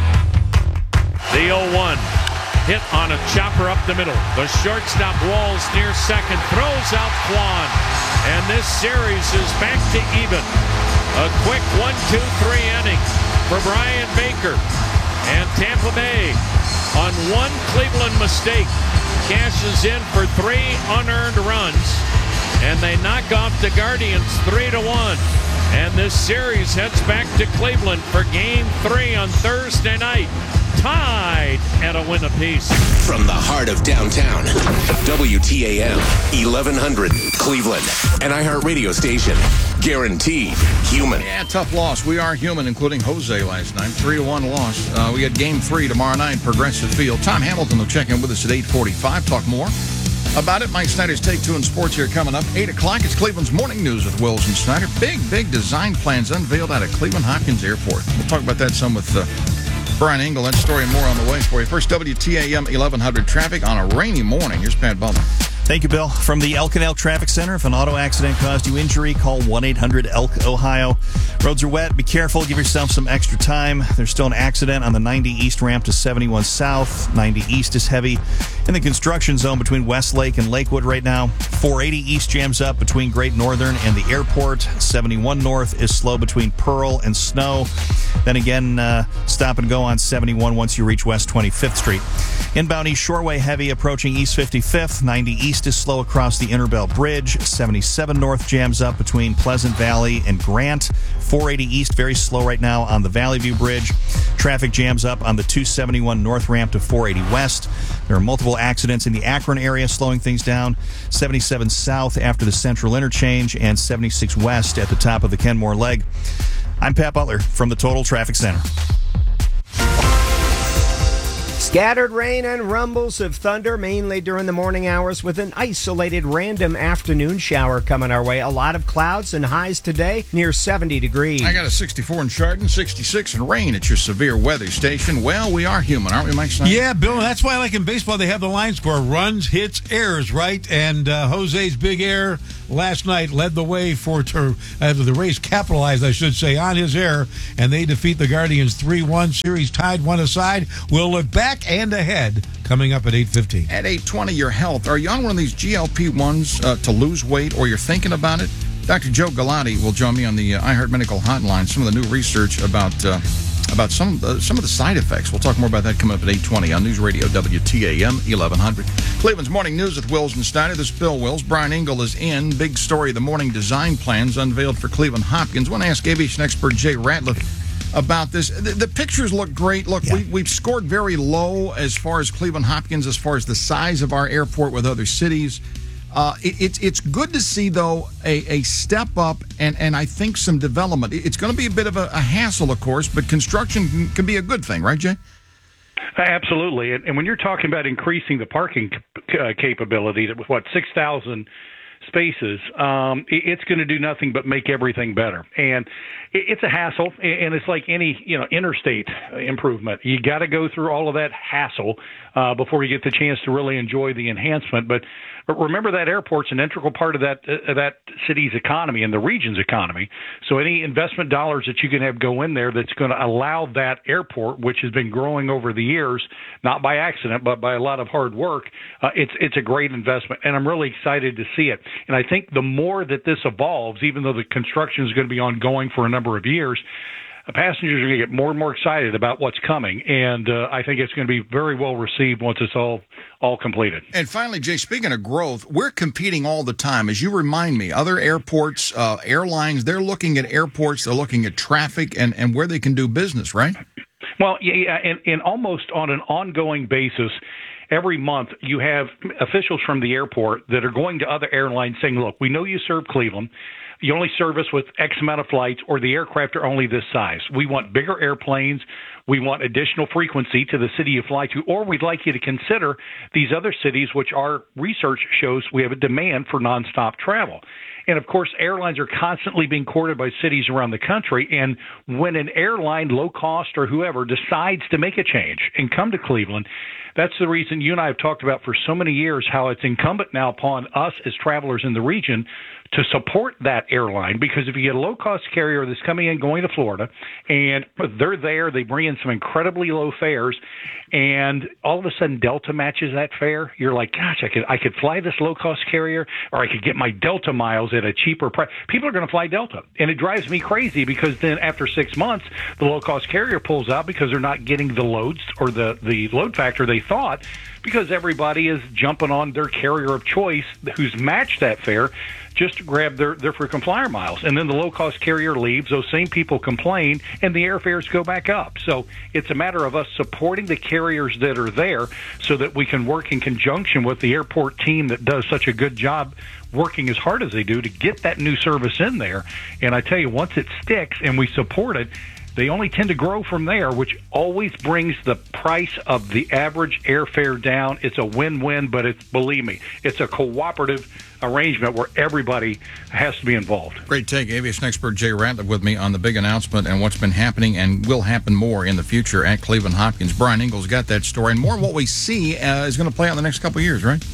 The oh one. Hit on a chopper up the middle. The shortstop Walls near second. Throws out Kwan. And this series is back to even. A quick one two three inning for Brian Baker. And Tampa Bay, on one Cleveland mistake, cashes in for three unearned runs. And they knock off the Guardians three to one. And this series heads back to Cleveland for game three on Thursday night. Tied at a win apiece. From the heart of downtown, W T A M, eleven hundred, Cleveland. An iHeart radio station. Guaranteed human. Yeah, tough loss. We are human, including Jose last night. three to one loss. Uh, we got game three tomorrow night, Progressive Field. Tom Hamilton will check in with us at eight forty-five. Talk more about it. Mike Snyder's Take Two in Sports here coming up. eight o'clock, it's Cleveland's Morning News with Wills and Snyder. Big, big design plans unveiled out of Cleveland Hopkins Airport. We'll talk about that some with uh, Brian Engel. That story and more on the way for you. First, W T A M eleven hundred traffic on a rainy morning. Here's Pat Butler. Thank you, Bill. From the Elk and Elk Traffic Center, if an auto accident caused you injury, call one eight hundred elk ohio. Roads are wet. Be careful. Give yourself some extra time. There's still an accident on the ninety East ramp to seventy-one South. ninety East is heavy in the construction zone between Westlake and Lakewood right now. four eighty East jams up between Great Northern and the airport. seventy-one North is slow between Pearl and Snow. Then again, uh, stop and go on seventy-one once you reach West twenty-fifth Street. Inbound East Shoreway heavy approaching East fifty-fifth. ninety East is slow across the Interbell Bridge. seventy-seven North jams up between Pleasant Valley and Grant. four eighty East very slow right now on the Valley View Bridge. Traffic jams up on the two seventy-one North ramp to four eighty West. There are multiple accidents in the Akron area slowing things down. seventy-seven South after the Central Interchange and seventy-six West at the top of the Kenmore Leg. I'm Pat Butler from the Total Traffic Center. Scattered rain and rumbles of thunder, mainly during the morning hours, with an isolated random afternoon shower coming our way. A lot of clouds and highs today, near seventy degrees. I got a sixty-four in Chardon, sixty-six in rain at your severe weather station. Well, we are human, aren't we, Mike Snyder? Yeah, Bill, that's why, like in baseball, they have the line score: runs, hits, errors, right? And uh, Jose's big error last night led the way for to, uh, the Rays capitalized, I should say, on his error, and they defeat the Guardians three one. Series tied one aside. We'll look back and ahead coming up at eight fifteen. At eight twenty, your health. Are you on one of these G L P ones uh, to lose weight, or you're thinking about it? Doctor Joe Galati will join me on the uh, iHeart Medical Hotline. Some of the new research about uh, about some uh, some of the side effects. We'll talk more about that coming up at eight twenty on News Radio W T A M eleven hundred. Cleveland's Morning News with Wills and Steiner. This is Bill Wills. Brian Engel is in. Big story, the morning design plans unveiled for Cleveland Hopkins. I want to ask aviation expert Jay Ratliff about this. The, the pictures look great. Look, yeah. we, we've scored very low as far as Cleveland Hopkins, as far as the size of our airport with other cities. Uh, it, it's it's good to see, though, a, a step up and, and I think some development. It's going to be a bit of a, a hassle, of course, but construction can, can be a good thing, right, Jay? Absolutely. And, and when you're talking about increasing the parking uh, capability with, what, six thousand spaces, um, it, it's going to do nothing but make everything better. And it, it's a hassle, and it's like any, you know, interstate improvement. You got to go through all of that hassle uh, before you get the chance to really enjoy the enhancement. But But remember, that airport's an integral part of that uh, that city's economy and the region's economy. So any investment dollars that you can have go in there that's going to allow that airport, which has been growing over the years, not by accident, but by a lot of hard work, uh, it's it's a great investment. And I'm really excited to see it. And I think the more that this evolves, even though the construction is going to be ongoing for a number of years, passengers are going to get more and more excited about what's coming, and uh, I think it's going to be very well received once it's all all completed. And finally, Jay, speaking of growth, we're competing all the time. As you remind me, other airports, uh, airlines, they're looking at airports, they're looking at traffic and, and where they can do business, right? Well, yeah, and, and almost on an ongoing basis, every month you have officials from the airport that are going to other airlines saying, look, we know you serve Cleveland. You only serve us with X amount of flights, or the aircraft are only this size. We want bigger airplanes. We want additional frequency to the city you fly to, or we'd like you to consider these other cities, which our research shows we have a demand for nonstop travel. And, of course, airlines are constantly being courted by cities around the country. And when an airline, low cost or whoever, decides to make a change and come to Cleveland, that's the reason you and I have talked about for so many years how it's incumbent now upon us as travelers in the region to support that airline, because if you get a low-cost carrier that's coming in going to Florida and they're there, they bring in some incredibly low fares, and all of a sudden Delta matches that fare, you're like, gosh, I could I could fly this low-cost carrier, or I could get my Delta miles at a cheaper price. People are going to fly Delta, and it drives me crazy because then after six months, the low-cost carrier pulls out because they're not getting the loads or the, the load factor they thought, because everybody is jumping on their carrier of choice who's matched that fare just to grab their, their frequent flyer miles. And then the low-cost carrier leaves, those same people complain, and the airfares go back up. So it's a matter of us supporting the carriers that are there so that we can work in conjunction with the airport team that does such a good job working as hard as they do to get that new service in there. And I tell you, once it sticks and we support it, they only tend to grow from there, which always brings the price of the average airfare down. It's a win-win, but it's, believe me, it's a cooperative arrangement where everybody has to be involved. Great take. Aviation expert Jay Ratliff with me on the big announcement and what's been happening and will happen more in the future at Cleveland Hopkins. Brian Engel's got that story, and more of what we see uh, is going to play out in the next couple of years, right?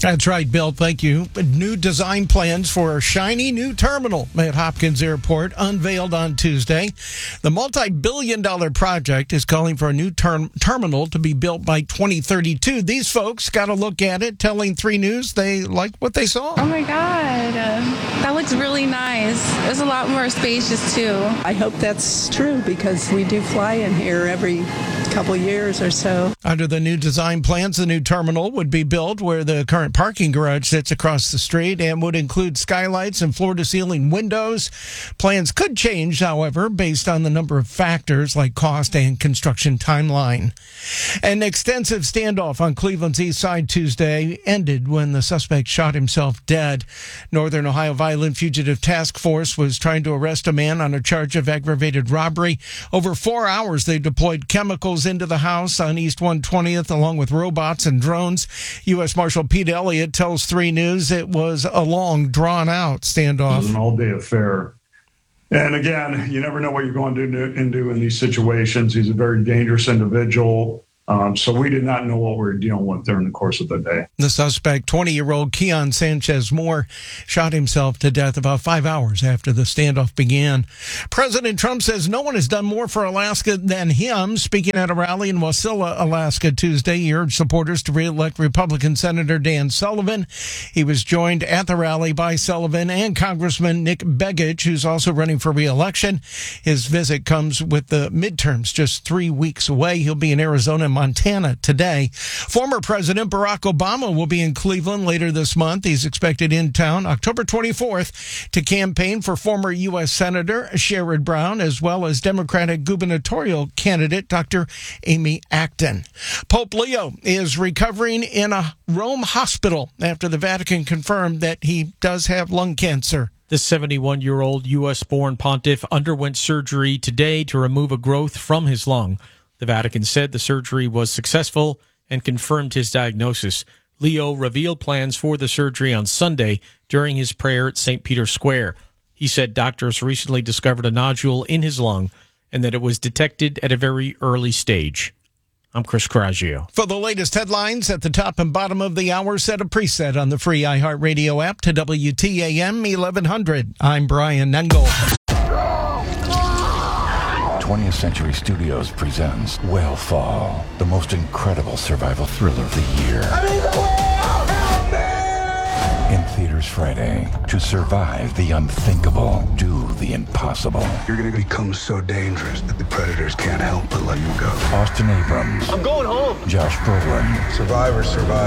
That's right, Bill. Thank you. New design plans for a shiny new terminal at Hopkins Airport unveiled on Tuesday. The multi-billion dollar project is calling for a new term- terminal to be built by twenty thirty-two. These folks got a look at it, telling three News they like what they saw. Oh, my God. Uh, that looks really nice. There's a lot more spacious, too. I hope that's true because we do fly in here every couple years or so. Under the new design plans, the new terminal would be built where the current parking garage sits across the street and would include skylights and floor-to-ceiling windows. Plans could change, however, based on the number of factors like cost and construction timeline. An extensive standoff on Cleveland's east side Tuesday ended when the suspect shot himself dead. Northern Ohio Violent Fugitive Task Force was trying to arrest a man on a charge of aggravated robbery. Over four hours, they deployed chemicals into the house on East one twentieth along with robots and drones. U S Marshal Pete Elliott tells three News it was a long, drawn-out standoff. It was an all-day affair. And again, you never know what you're going to do into in these situations. He's a very dangerous individual. Um, so we did not know what we were dealing with during the course of the day. The suspect, twenty-year-old Keon Sanchez Moore, shot himself to death about five hours after the standoff began. President Trump says no one has done more for Alaska than him. Speaking at a rally in Wasilla, Alaska, Tuesday, he urged supporters to re-elect Republican Senator Dan Sullivan. He was joined at the rally by Sullivan and Congressman Nick Begich, who's also running for re-election. His visit comes with the midterms just three weeks away. He'll be in Arizona and Montana today. Former President Barack Obama will be in Cleveland later this month. He's expected in town October twenty-fourth to campaign for former U S Senator Sherrod Brown, as well as Democratic gubernatorial candidate Doctor Amy Acton. Pope Leo is recovering in a Rome hospital after the Vatican confirmed that he does have lung cancer. The seventy-one-year-old U S-born pontiff underwent surgery today to remove a growth from his lung. The Vatican said the surgery was successful and confirmed his diagnosis. Leo revealed plans for the surgery on Sunday during his prayer at Saint Peter's Square. He said doctors recently discovered a nodule in his lung and that it was detected at a very early stage. I'm Chris Coraggio. For the latest headlines at the top and bottom of the hour, set a preset on the free iHeartRadio app to W T A M eleven hundred. I'm Brian Nengel. twentieth Century Studios presents Whale Fall, the most incredible survival thriller of the year. I'm in the whale! Help me! In theaters Friday. To survive the unthinkable, do the impossible. You're going to become so dangerous that the predators can't help but let you go. Austin Abrams. I'm going home. Josh Brolin. Survivor,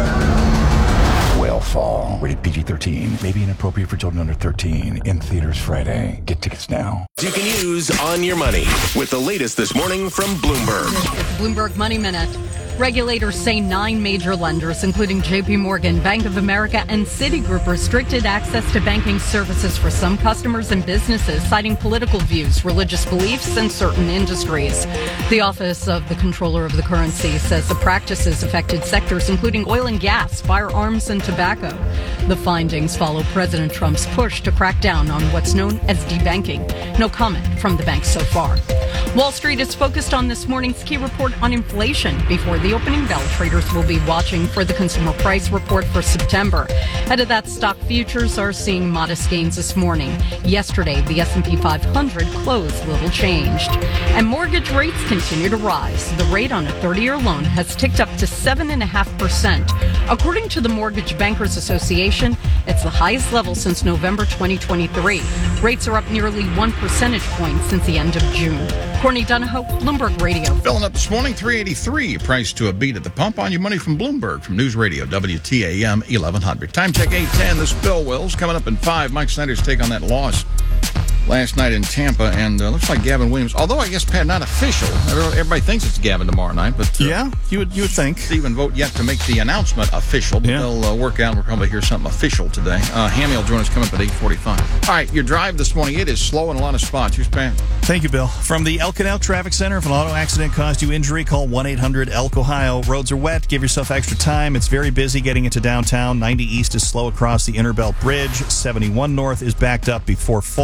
survivor. Whale Fall. Rated P G thirteen. May be inappropriate for children under thirteen. In theaters Friday. Get tickets now. You can use on your money with the latest this morning from Bloomberg. It's Bloomberg Money Minute. Regulators say nine major lenders, including J P Morgan, Bank of America, and Citigroup, restricted access to banking services for some customers and businesses, citing political views, religious beliefs, and certain industries. The Office of the Comptroller of the Currency says the practices affected sectors including oil and gas, firearms, and tobacco. The findings follow President Trump's push to crack down on what's known as debanking. No comment from the bank so far. Wall Street is focused on this morning's key report on inflation. Before the opening bell, traders will be watching for the consumer price report for September. Ahead of that, stock futures are seeing modest gains this morning. Yesterday, the S and P five hundred closed little changed. And mortgage rates continue to rise. The rate on a thirty-year loan has ticked up to seven point five percent. According to the Mortgage Bankers Association, it's the highest level since November twenty twenty-three. Rates are up nearly one percentage point since the end of June. Courtney Donahoe, Bloomberg Radio. Filling up this morning, three eighty-three, price to a beat at the pump. On your money from Bloomberg, from News Radio, W T A M eleven hundred. Time check eight ten, this is Bill Wills. Coming up in five, Mike Snyder's take on that loss last night in Tampa, and uh, looks like Gavin Williams, although I guess, Pat, not official. Everybody thinks it's Gavin tomorrow night, but... Uh, yeah, you would you would think. Even vote yet to make the announcement official, but yeah. they'll uh, work out. We'll probably hear something official today. Uh, Hammy will join us coming up at eight forty-five. All right, your drive this morning, it is slow in a lot of spots. Here's Pat. Thank you, Bill. From the El Canal Traffic Center, if an auto accident caused you injury, call one eight hundred E L C Ohio. Roads are wet. Give yourself extra time. It's very busy getting into downtown. ninety East is slow across the Interbelt Bridge. seventy-one North is backed up before Fulton.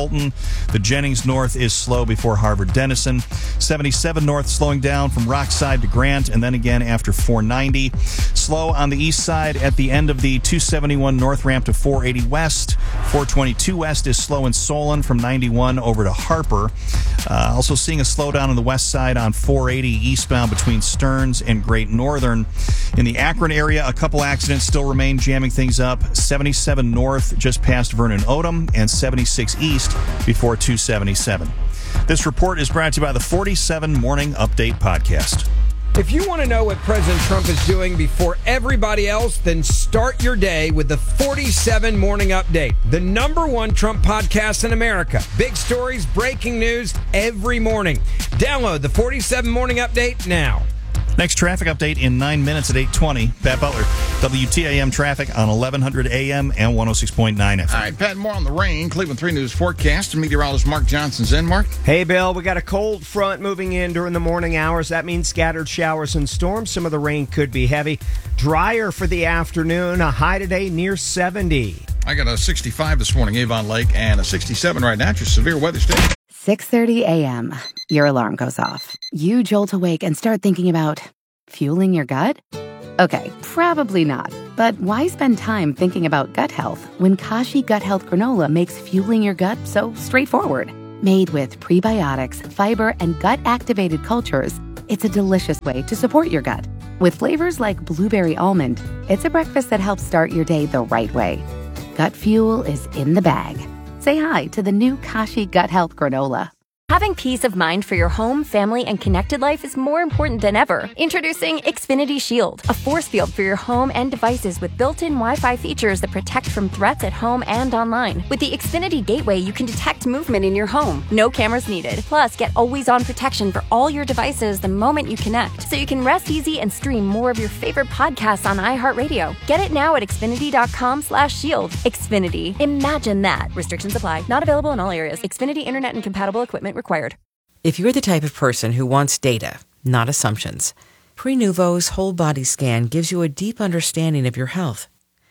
The Jennings North is slow before Harvard-Denison. seventy-seven North slowing down from Rockside to Grant, and then again after four ninety. Slow on the east side at the end of the two seventy-one North ramp to four eighty West. four twenty-two West is slow in Solon from ninety-one over to Harper. Uh, also seeing a slowdown on the west side on four eighty eastbound between Stearns and Great Northern. In the Akron area, a couple accidents still remain jamming things up. seventy-seven North just past Vernon Odom, and seventy-six East before two seventy-seven. This report is brought to you by the forty-seven Morning Update Podcast. If you want to know what President Trump is doing before everybody else, then start your day with the forty-seven Morning Update, the number one Trump podcast in America. Big stories, breaking news every morning. Download the forty-seven Morning Update now. Next traffic update in nine minutes at eight twenty. Pat Butler, W T A M traffic on eleven hundred A M and one oh six point nine F M. All right, Pat, more on the rain. Cleveland three News forecast. Meteorologist Mark Johnson's in. Mark? Hey, Bill. We got a cold front moving in during the morning hours. That means scattered showers and storms. Some of the rain could be heavy. Drier for the afternoon. A high today near seventy. I got a sixty-five this morning, Avon Lake, and a sixty-seven right now. It's your severe weather station. six thirty a.m. Your alarm goes off. You jolt awake and start thinking about fueling your gut? Okay, probably not. But why spend time thinking about gut health when Kashi Gut Health Granola makes fueling your gut so straightforward? Made with prebiotics, fiber, and gut-activated cultures, it's a delicious way to support your gut. With flavors like blueberry almond, it's a breakfast that helps start your day the right way. Gut fuel is in the bag. Say hi to the new Kashi Gut Health Granola. Having peace of mind for your home, family, and connected life is more important than ever. Introducing Xfinity Shield, a force field for your home and devices with built-in Wi-Fi features that protect from threats at home and online. With the Xfinity Gateway, you can detect movement in your home. No cameras needed. Plus, get always-on protection for all your devices the moment you connect, so you can rest easy and stream more of your favorite podcasts on iHeartRadio. Get it now at Xfinity.com slash shield. Xfinity. Imagine that. Restrictions apply. Not available in all areas. Xfinity Internet and compatible equipment required. If you're the type of person who wants data, not assumptions, Prenuvo's whole body scan gives you a deep understanding of your health.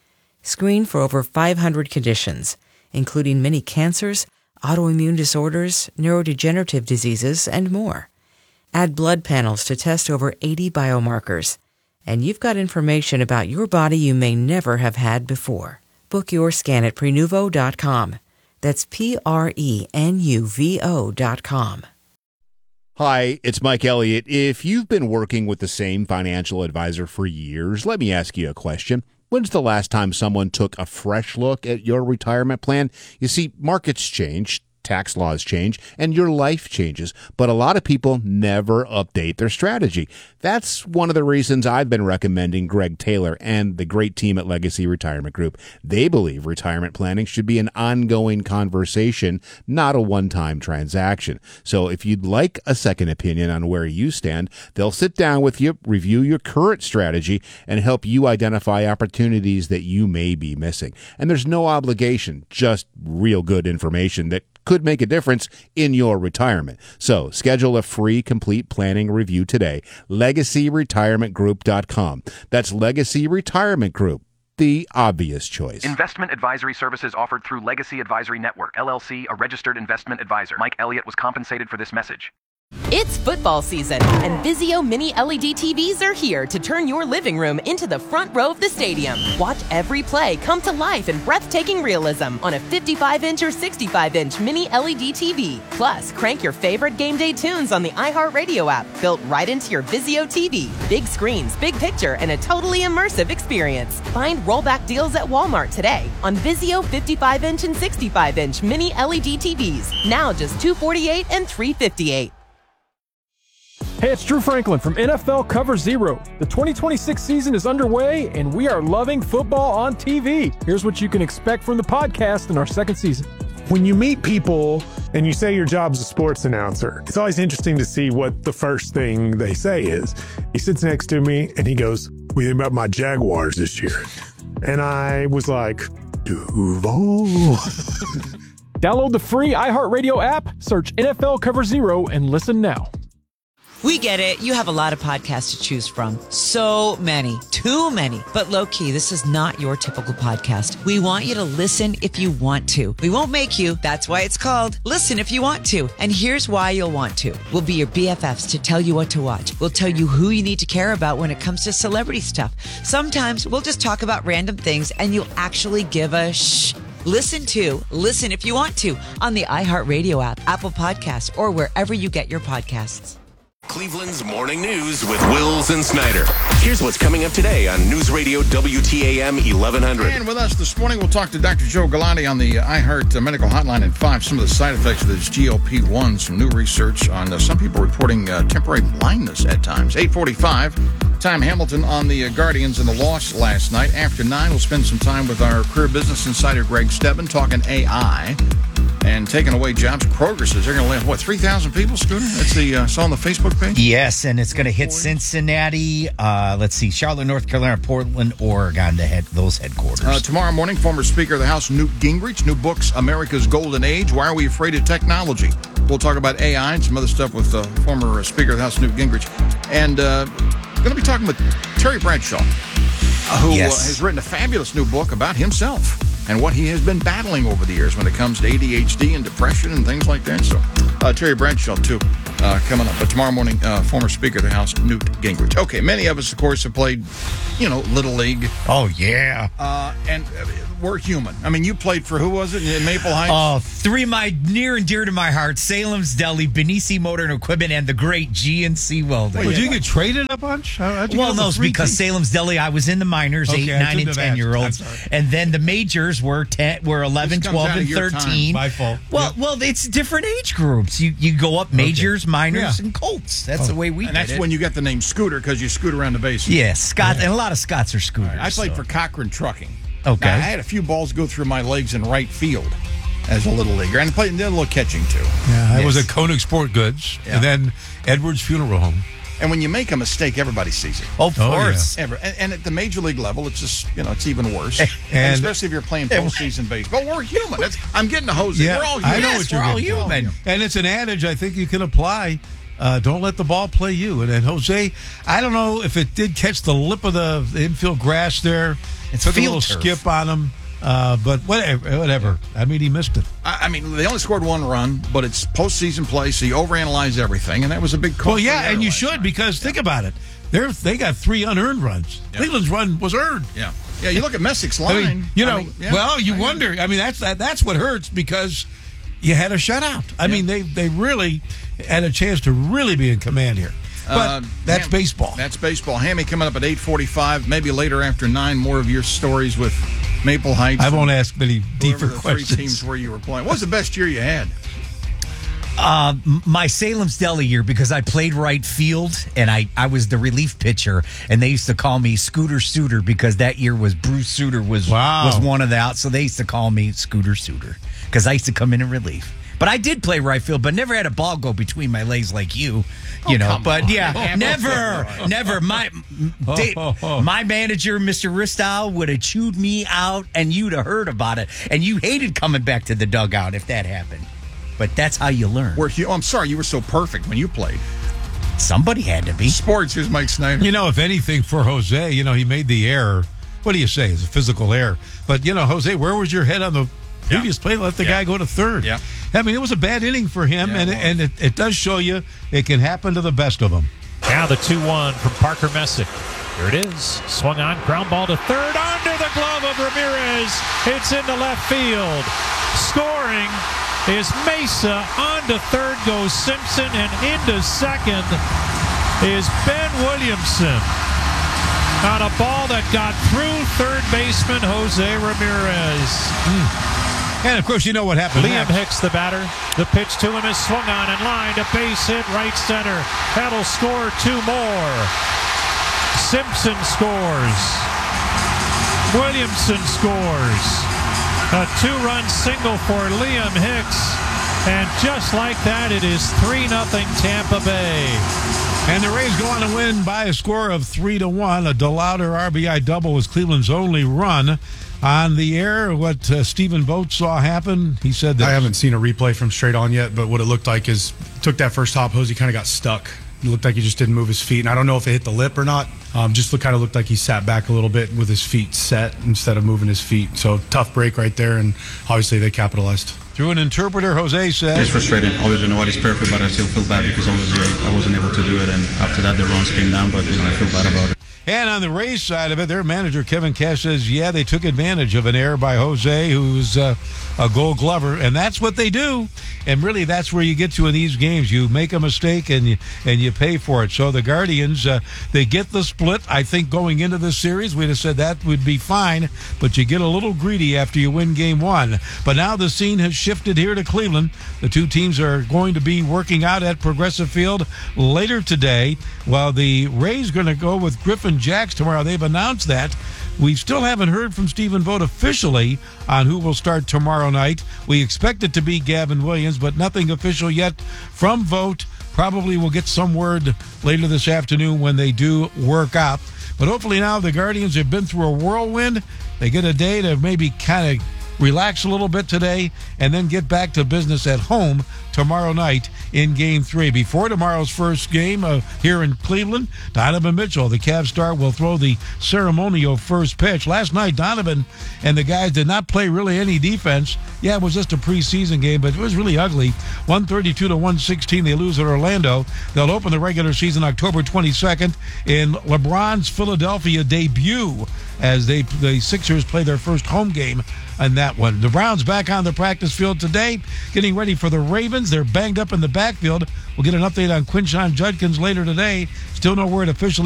Screen for over five hundred conditions, including many cancers, autoimmune disorders, neurodegenerative diseases, and more. Add blood panels to test over eighty biomarkers, and you've got information about your body you may never have had before. Book your scan at Prenuvo dot com. That's P R E N U V O dot com. Hi, it's Mike Elliott. If you've been working with the same financial advisor for years, let me ask you a question. When's the last time someone took a fresh look at your retirement plan? You see, markets change, tax laws change, and your life changes, but a lot of people never update their strategy. That's one of the reasons I've been recommending Greg Taylor and the great team at Legacy Retirement Group. They believe retirement planning should be an ongoing conversation, not a one-time transaction. So if you'd like a second opinion on where you stand, they'll sit down with you, review your current strategy, and help you identify opportunities that you may be missing. And there's no obligation, just real good information that could make a difference in your retirement. So schedule a free complete planning review today. Legacy Retirement Group dot com. That's Legacy Retirement Group, the obvious choice. Investment advisory services offered through Legacy Advisory Network, L L C, a registered investment advisor. Mike Elliott was compensated for this message. It's football season, and Vizio Mini L E D T Vs are here to turn your living room into the front row of the stadium. Watch every play come to life in breathtaking realism on a fifty-five inch or sixty-five inch Mini L E D T V. Plus, crank your favorite game day tunes on the iHeartRadio app, built right into your Vizio T V. Big screens, big picture, and a totally immersive experience. Find rollback deals at Walmart today on Vizio fifty-five inch and sixty-five inch Mini L E D T Vs. Now just two hundred forty-eight dollars and three hundred fifty-eight dollars. Hey, it's Drew Franklin from N F L Cover Zero. The twenty twenty-six season is underway, and we are loving football on T V. Here's what you can expect from the podcast in our second season. When you meet people and you say your job's a sports announcer, it's always interesting to see what the first thing they say is. He sits next to me, and he goes, "What do you think about my Jaguars this year?" And I was like, Duval. Download the free iHeartRadio app, search N F L Cover Zero, and listen now. We get it. You have a lot of podcasts to choose from. So many. Too many. But low-key, this is not your typical podcast. We want you to listen if you want to. We won't make you. That's why it's called Listen If You Want To. And here's why you'll want to. We'll be your B F Fs to tell you what to watch. We'll tell you who you need to care about when it comes to celebrity stuff. Sometimes we'll just talk about random things and you'll actually give a shh. Listen to Listen If You Want To on the iHeartRadio app, Apple Podcasts, or wherever you get your podcasts. Cleveland's Morning News with Wills and Snyder. Here's what's coming up today on News Radio W T A M eleven hundred. And with us this morning, we'll talk to Doctor Joe Galati on the iHeart uh, Medical Hotline at five. Some of the side effects of this G L P one, some new research on uh, some people reporting uh, temporary blindness at times. eight forty-five, Tom Hamilton on the uh, Guardians and the loss last night. After nine, we'll spend some time with our career business insider, Greg Stedman, talking A I and taking away jobs. Kroger says they're going to let, what, three thousand people, Scooter? That's the, uh, saw on the Facebook page? Yes, and it's going to hit Cincinnati, uh, let's see, Charlotte, North Carolina, Portland, Oregon, to head those headquarters. Uh, tomorrow morning, former Speaker of the House, Newt Gingrich, new books, America's Golden Age, Why Are We Afraid of Technology? We'll talk about A I and some other stuff with uh, former Speaker of the House, Newt Gingrich. And uh, going to be talking with Terry Bradshaw, uh, who yes. uh, has written a fabulous new book about himself and what he has been battling over the years when it comes to A D H D and depression and things like that. So uh, Terry Bradshaw, too, uh, coming up. But tomorrow morning, uh, former Speaker of the House, Newt Gingrich. Okay, many of us, of course, have played, you know, Little League. Oh, yeah. Uh, and uh, we're human. I mean, you played for, who was it, in Maple Heights? Oh, three of my near and dear to my heart, Salem's Deli, Benici Motor and Equipment, and the great G N C Welding. Wait, did you get traded a bunch? How, how'd you well, get no, over three because teams? Salem's Deli, I was in the minors, Okay, eight, I nine, shouldn't and have ten-year-olds. asked. And then the majors were ten, were eleven, This comes twelve, out of and your time. thirteen. My fault. Well, Yep. well, it's different age groups. You you go up majors, minors, Yeah. and Colts. That's Oh. the way we And did that's it. when you got the name Scooter, because you scoot around the base. Yeah, Scott, and a lot of Scots are scooters. I played so. for Cochran Trucking. Okay. Now, I had a few balls go through my legs in right field as a little leaguer, and I played and did a little catching too. Yeah, I Yes. was at Koenig Sport Goods, Yeah. and then Edwards Funeral Home. And when you make a mistake, everybody sees it. Of Oh, course. Ever. And, and at the major league level, it's just, you know, it's even worse. and, And- especially if you're playing postseason baseball. We're human. That's, I'm getting to Jose. Yeah, We're all human. I know Yes, what you're we're all getting to. human. And it's an adage I think you can apply. Uh, don't let the ball play you. And then Jose, I don't know if it did catch the lip of the infield grass there. It's took a field little turf. skip on him. Uh, but whatever, whatever. I mean, he missed it. I, I mean, they only scored one run, but it's postseason play, so you overanalyze everything, and that was a big call. Well, yeah, and you should because think about it. They're they got three unearned runs. Yeah. Cleveland's run was earned. Yeah. Yeah, you look at Messick's I line. mean, you know, I mean, yeah. well, you I wonder. I mean, that's that, that's what hurts because you had a shutout. I mean, they they really had a chance to really be in command here. But Uh, that's Ham- baseball. That's baseball. Hammy coming up at eight forty-five, maybe later after nine, more of your stories with Maple Heights. I won't ask many deeper the three questions. teams where you were playing. What was the best year you had? Uh, m- my Salem's Deli year, because I played right field and I, I was the relief pitcher, and they used to call me Scooter Suter because that year was Bruce Suter was Wow. was one of the out, so they used to call me Scooter Suter because I used to come in in relief. But I did play right field, but never had a ball go between my legs like you, you Oh, know. come But on. yeah, Oh, never, never. My Oh, Dave- oh, oh. my manager, Mister Ristow, would have chewed me out, and you'd have heard about it, and you hated coming back to the dugout if that happened. But that's how you learn. Where you, oh, I'm sorry, you were so perfect when you played. Somebody had to be. Sports, here's Mike Snyder. You know, if anything, for Jose, you know, he made the error. What do you say? It's a physical error. But, you know, Jose, where was your head on the previous play? Let the Yeah. guy go to third. Yeah. I mean, it was a bad inning for him, Yeah, and, it it, was. and it, it does show you it can happen to the best of them. Now the two one from Parker Messick. Here it is. Swung on, ground ball to third, under the glove of Ramirez. It's into left field. Scoring is Mesa. On to third goes Simpson, and into second is Ben Williamson on a ball that got through third baseman Jose Ramirez. And, of course, you know what happened Liam next. Hicks, the batter. The pitch to him is swung on and lined. A base hit right center. That'll score two more. Simpson scores. Williamson scores. A two-run single for Liam Hicks. And just like that, it is three nothing Tampa Bay. And the Rays go on to win by a score of three to one. A DeLauder R B I double was Cleveland's only run. On the air, what uh, Stephen Vogt saw happen, he said that... I haven't seen a replay from straight on yet, but what it looked like is took that first hop, Hosey kind of got stuck It looked like he just didn't move his feet, and I don't know if it hit the lip or not. Um, just look, kind of looked like he sat back a little bit with his feet set instead of moving his feet. So tough break right there, and obviously they capitalized. Through an interpreter, Jose said, "It's frustrating. Obviously, nobody's perfect, but I still feel bad because obviously I wasn't able to do it, and after that the runs came down. But you know, I feel bad about it." And on the Rays side of it, their manager, Kevin Cash, says, yeah, they took advantage of an error by Jose, who's uh, a Gold Glover, and that's what they do. And really, that's where you get to in these games. You make a mistake, and you, and you pay for it. So the Guardians, uh, they get the split. I think going into this series, we'd have said that would be fine, but you get a little greedy after you win game one. But now the scene has shifted here to Cleveland. The two teams are going to be working out at Progressive Field later today, while the Rays going to go with Griffin Jacks tomorrow. They've announced that. We still haven't heard from Stephen Vogt officially on who will start tomorrow night. We expect it to be Gavin Williams, but nothing official yet from Vogt. Probably we'll get some word later this afternoon when they do work out. But hopefully now the Guardians have been through a whirlwind. They get a day to maybe kind of relax a little bit today and then get back to business at home tomorrow night in game three. Before tomorrow's first game uh, here in Cleveland, Donovan Mitchell, the Cavs star, will throw the ceremonial first pitch. Last night, Donovan and the guys did not play really any defense. Yeah, it was just a preseason game, but it was really ugly. one thirty-two to one sixteen, they lose at Orlando. They'll open the regular season October twenty-second in LeBron's Philadelphia debut as they the Sixers play their first home game on that one. The Browns back on the practice field today, getting ready for the Ravens. They're banged up in the backfield. We'll get an update on Quinshon Judkins later today. Still no word officially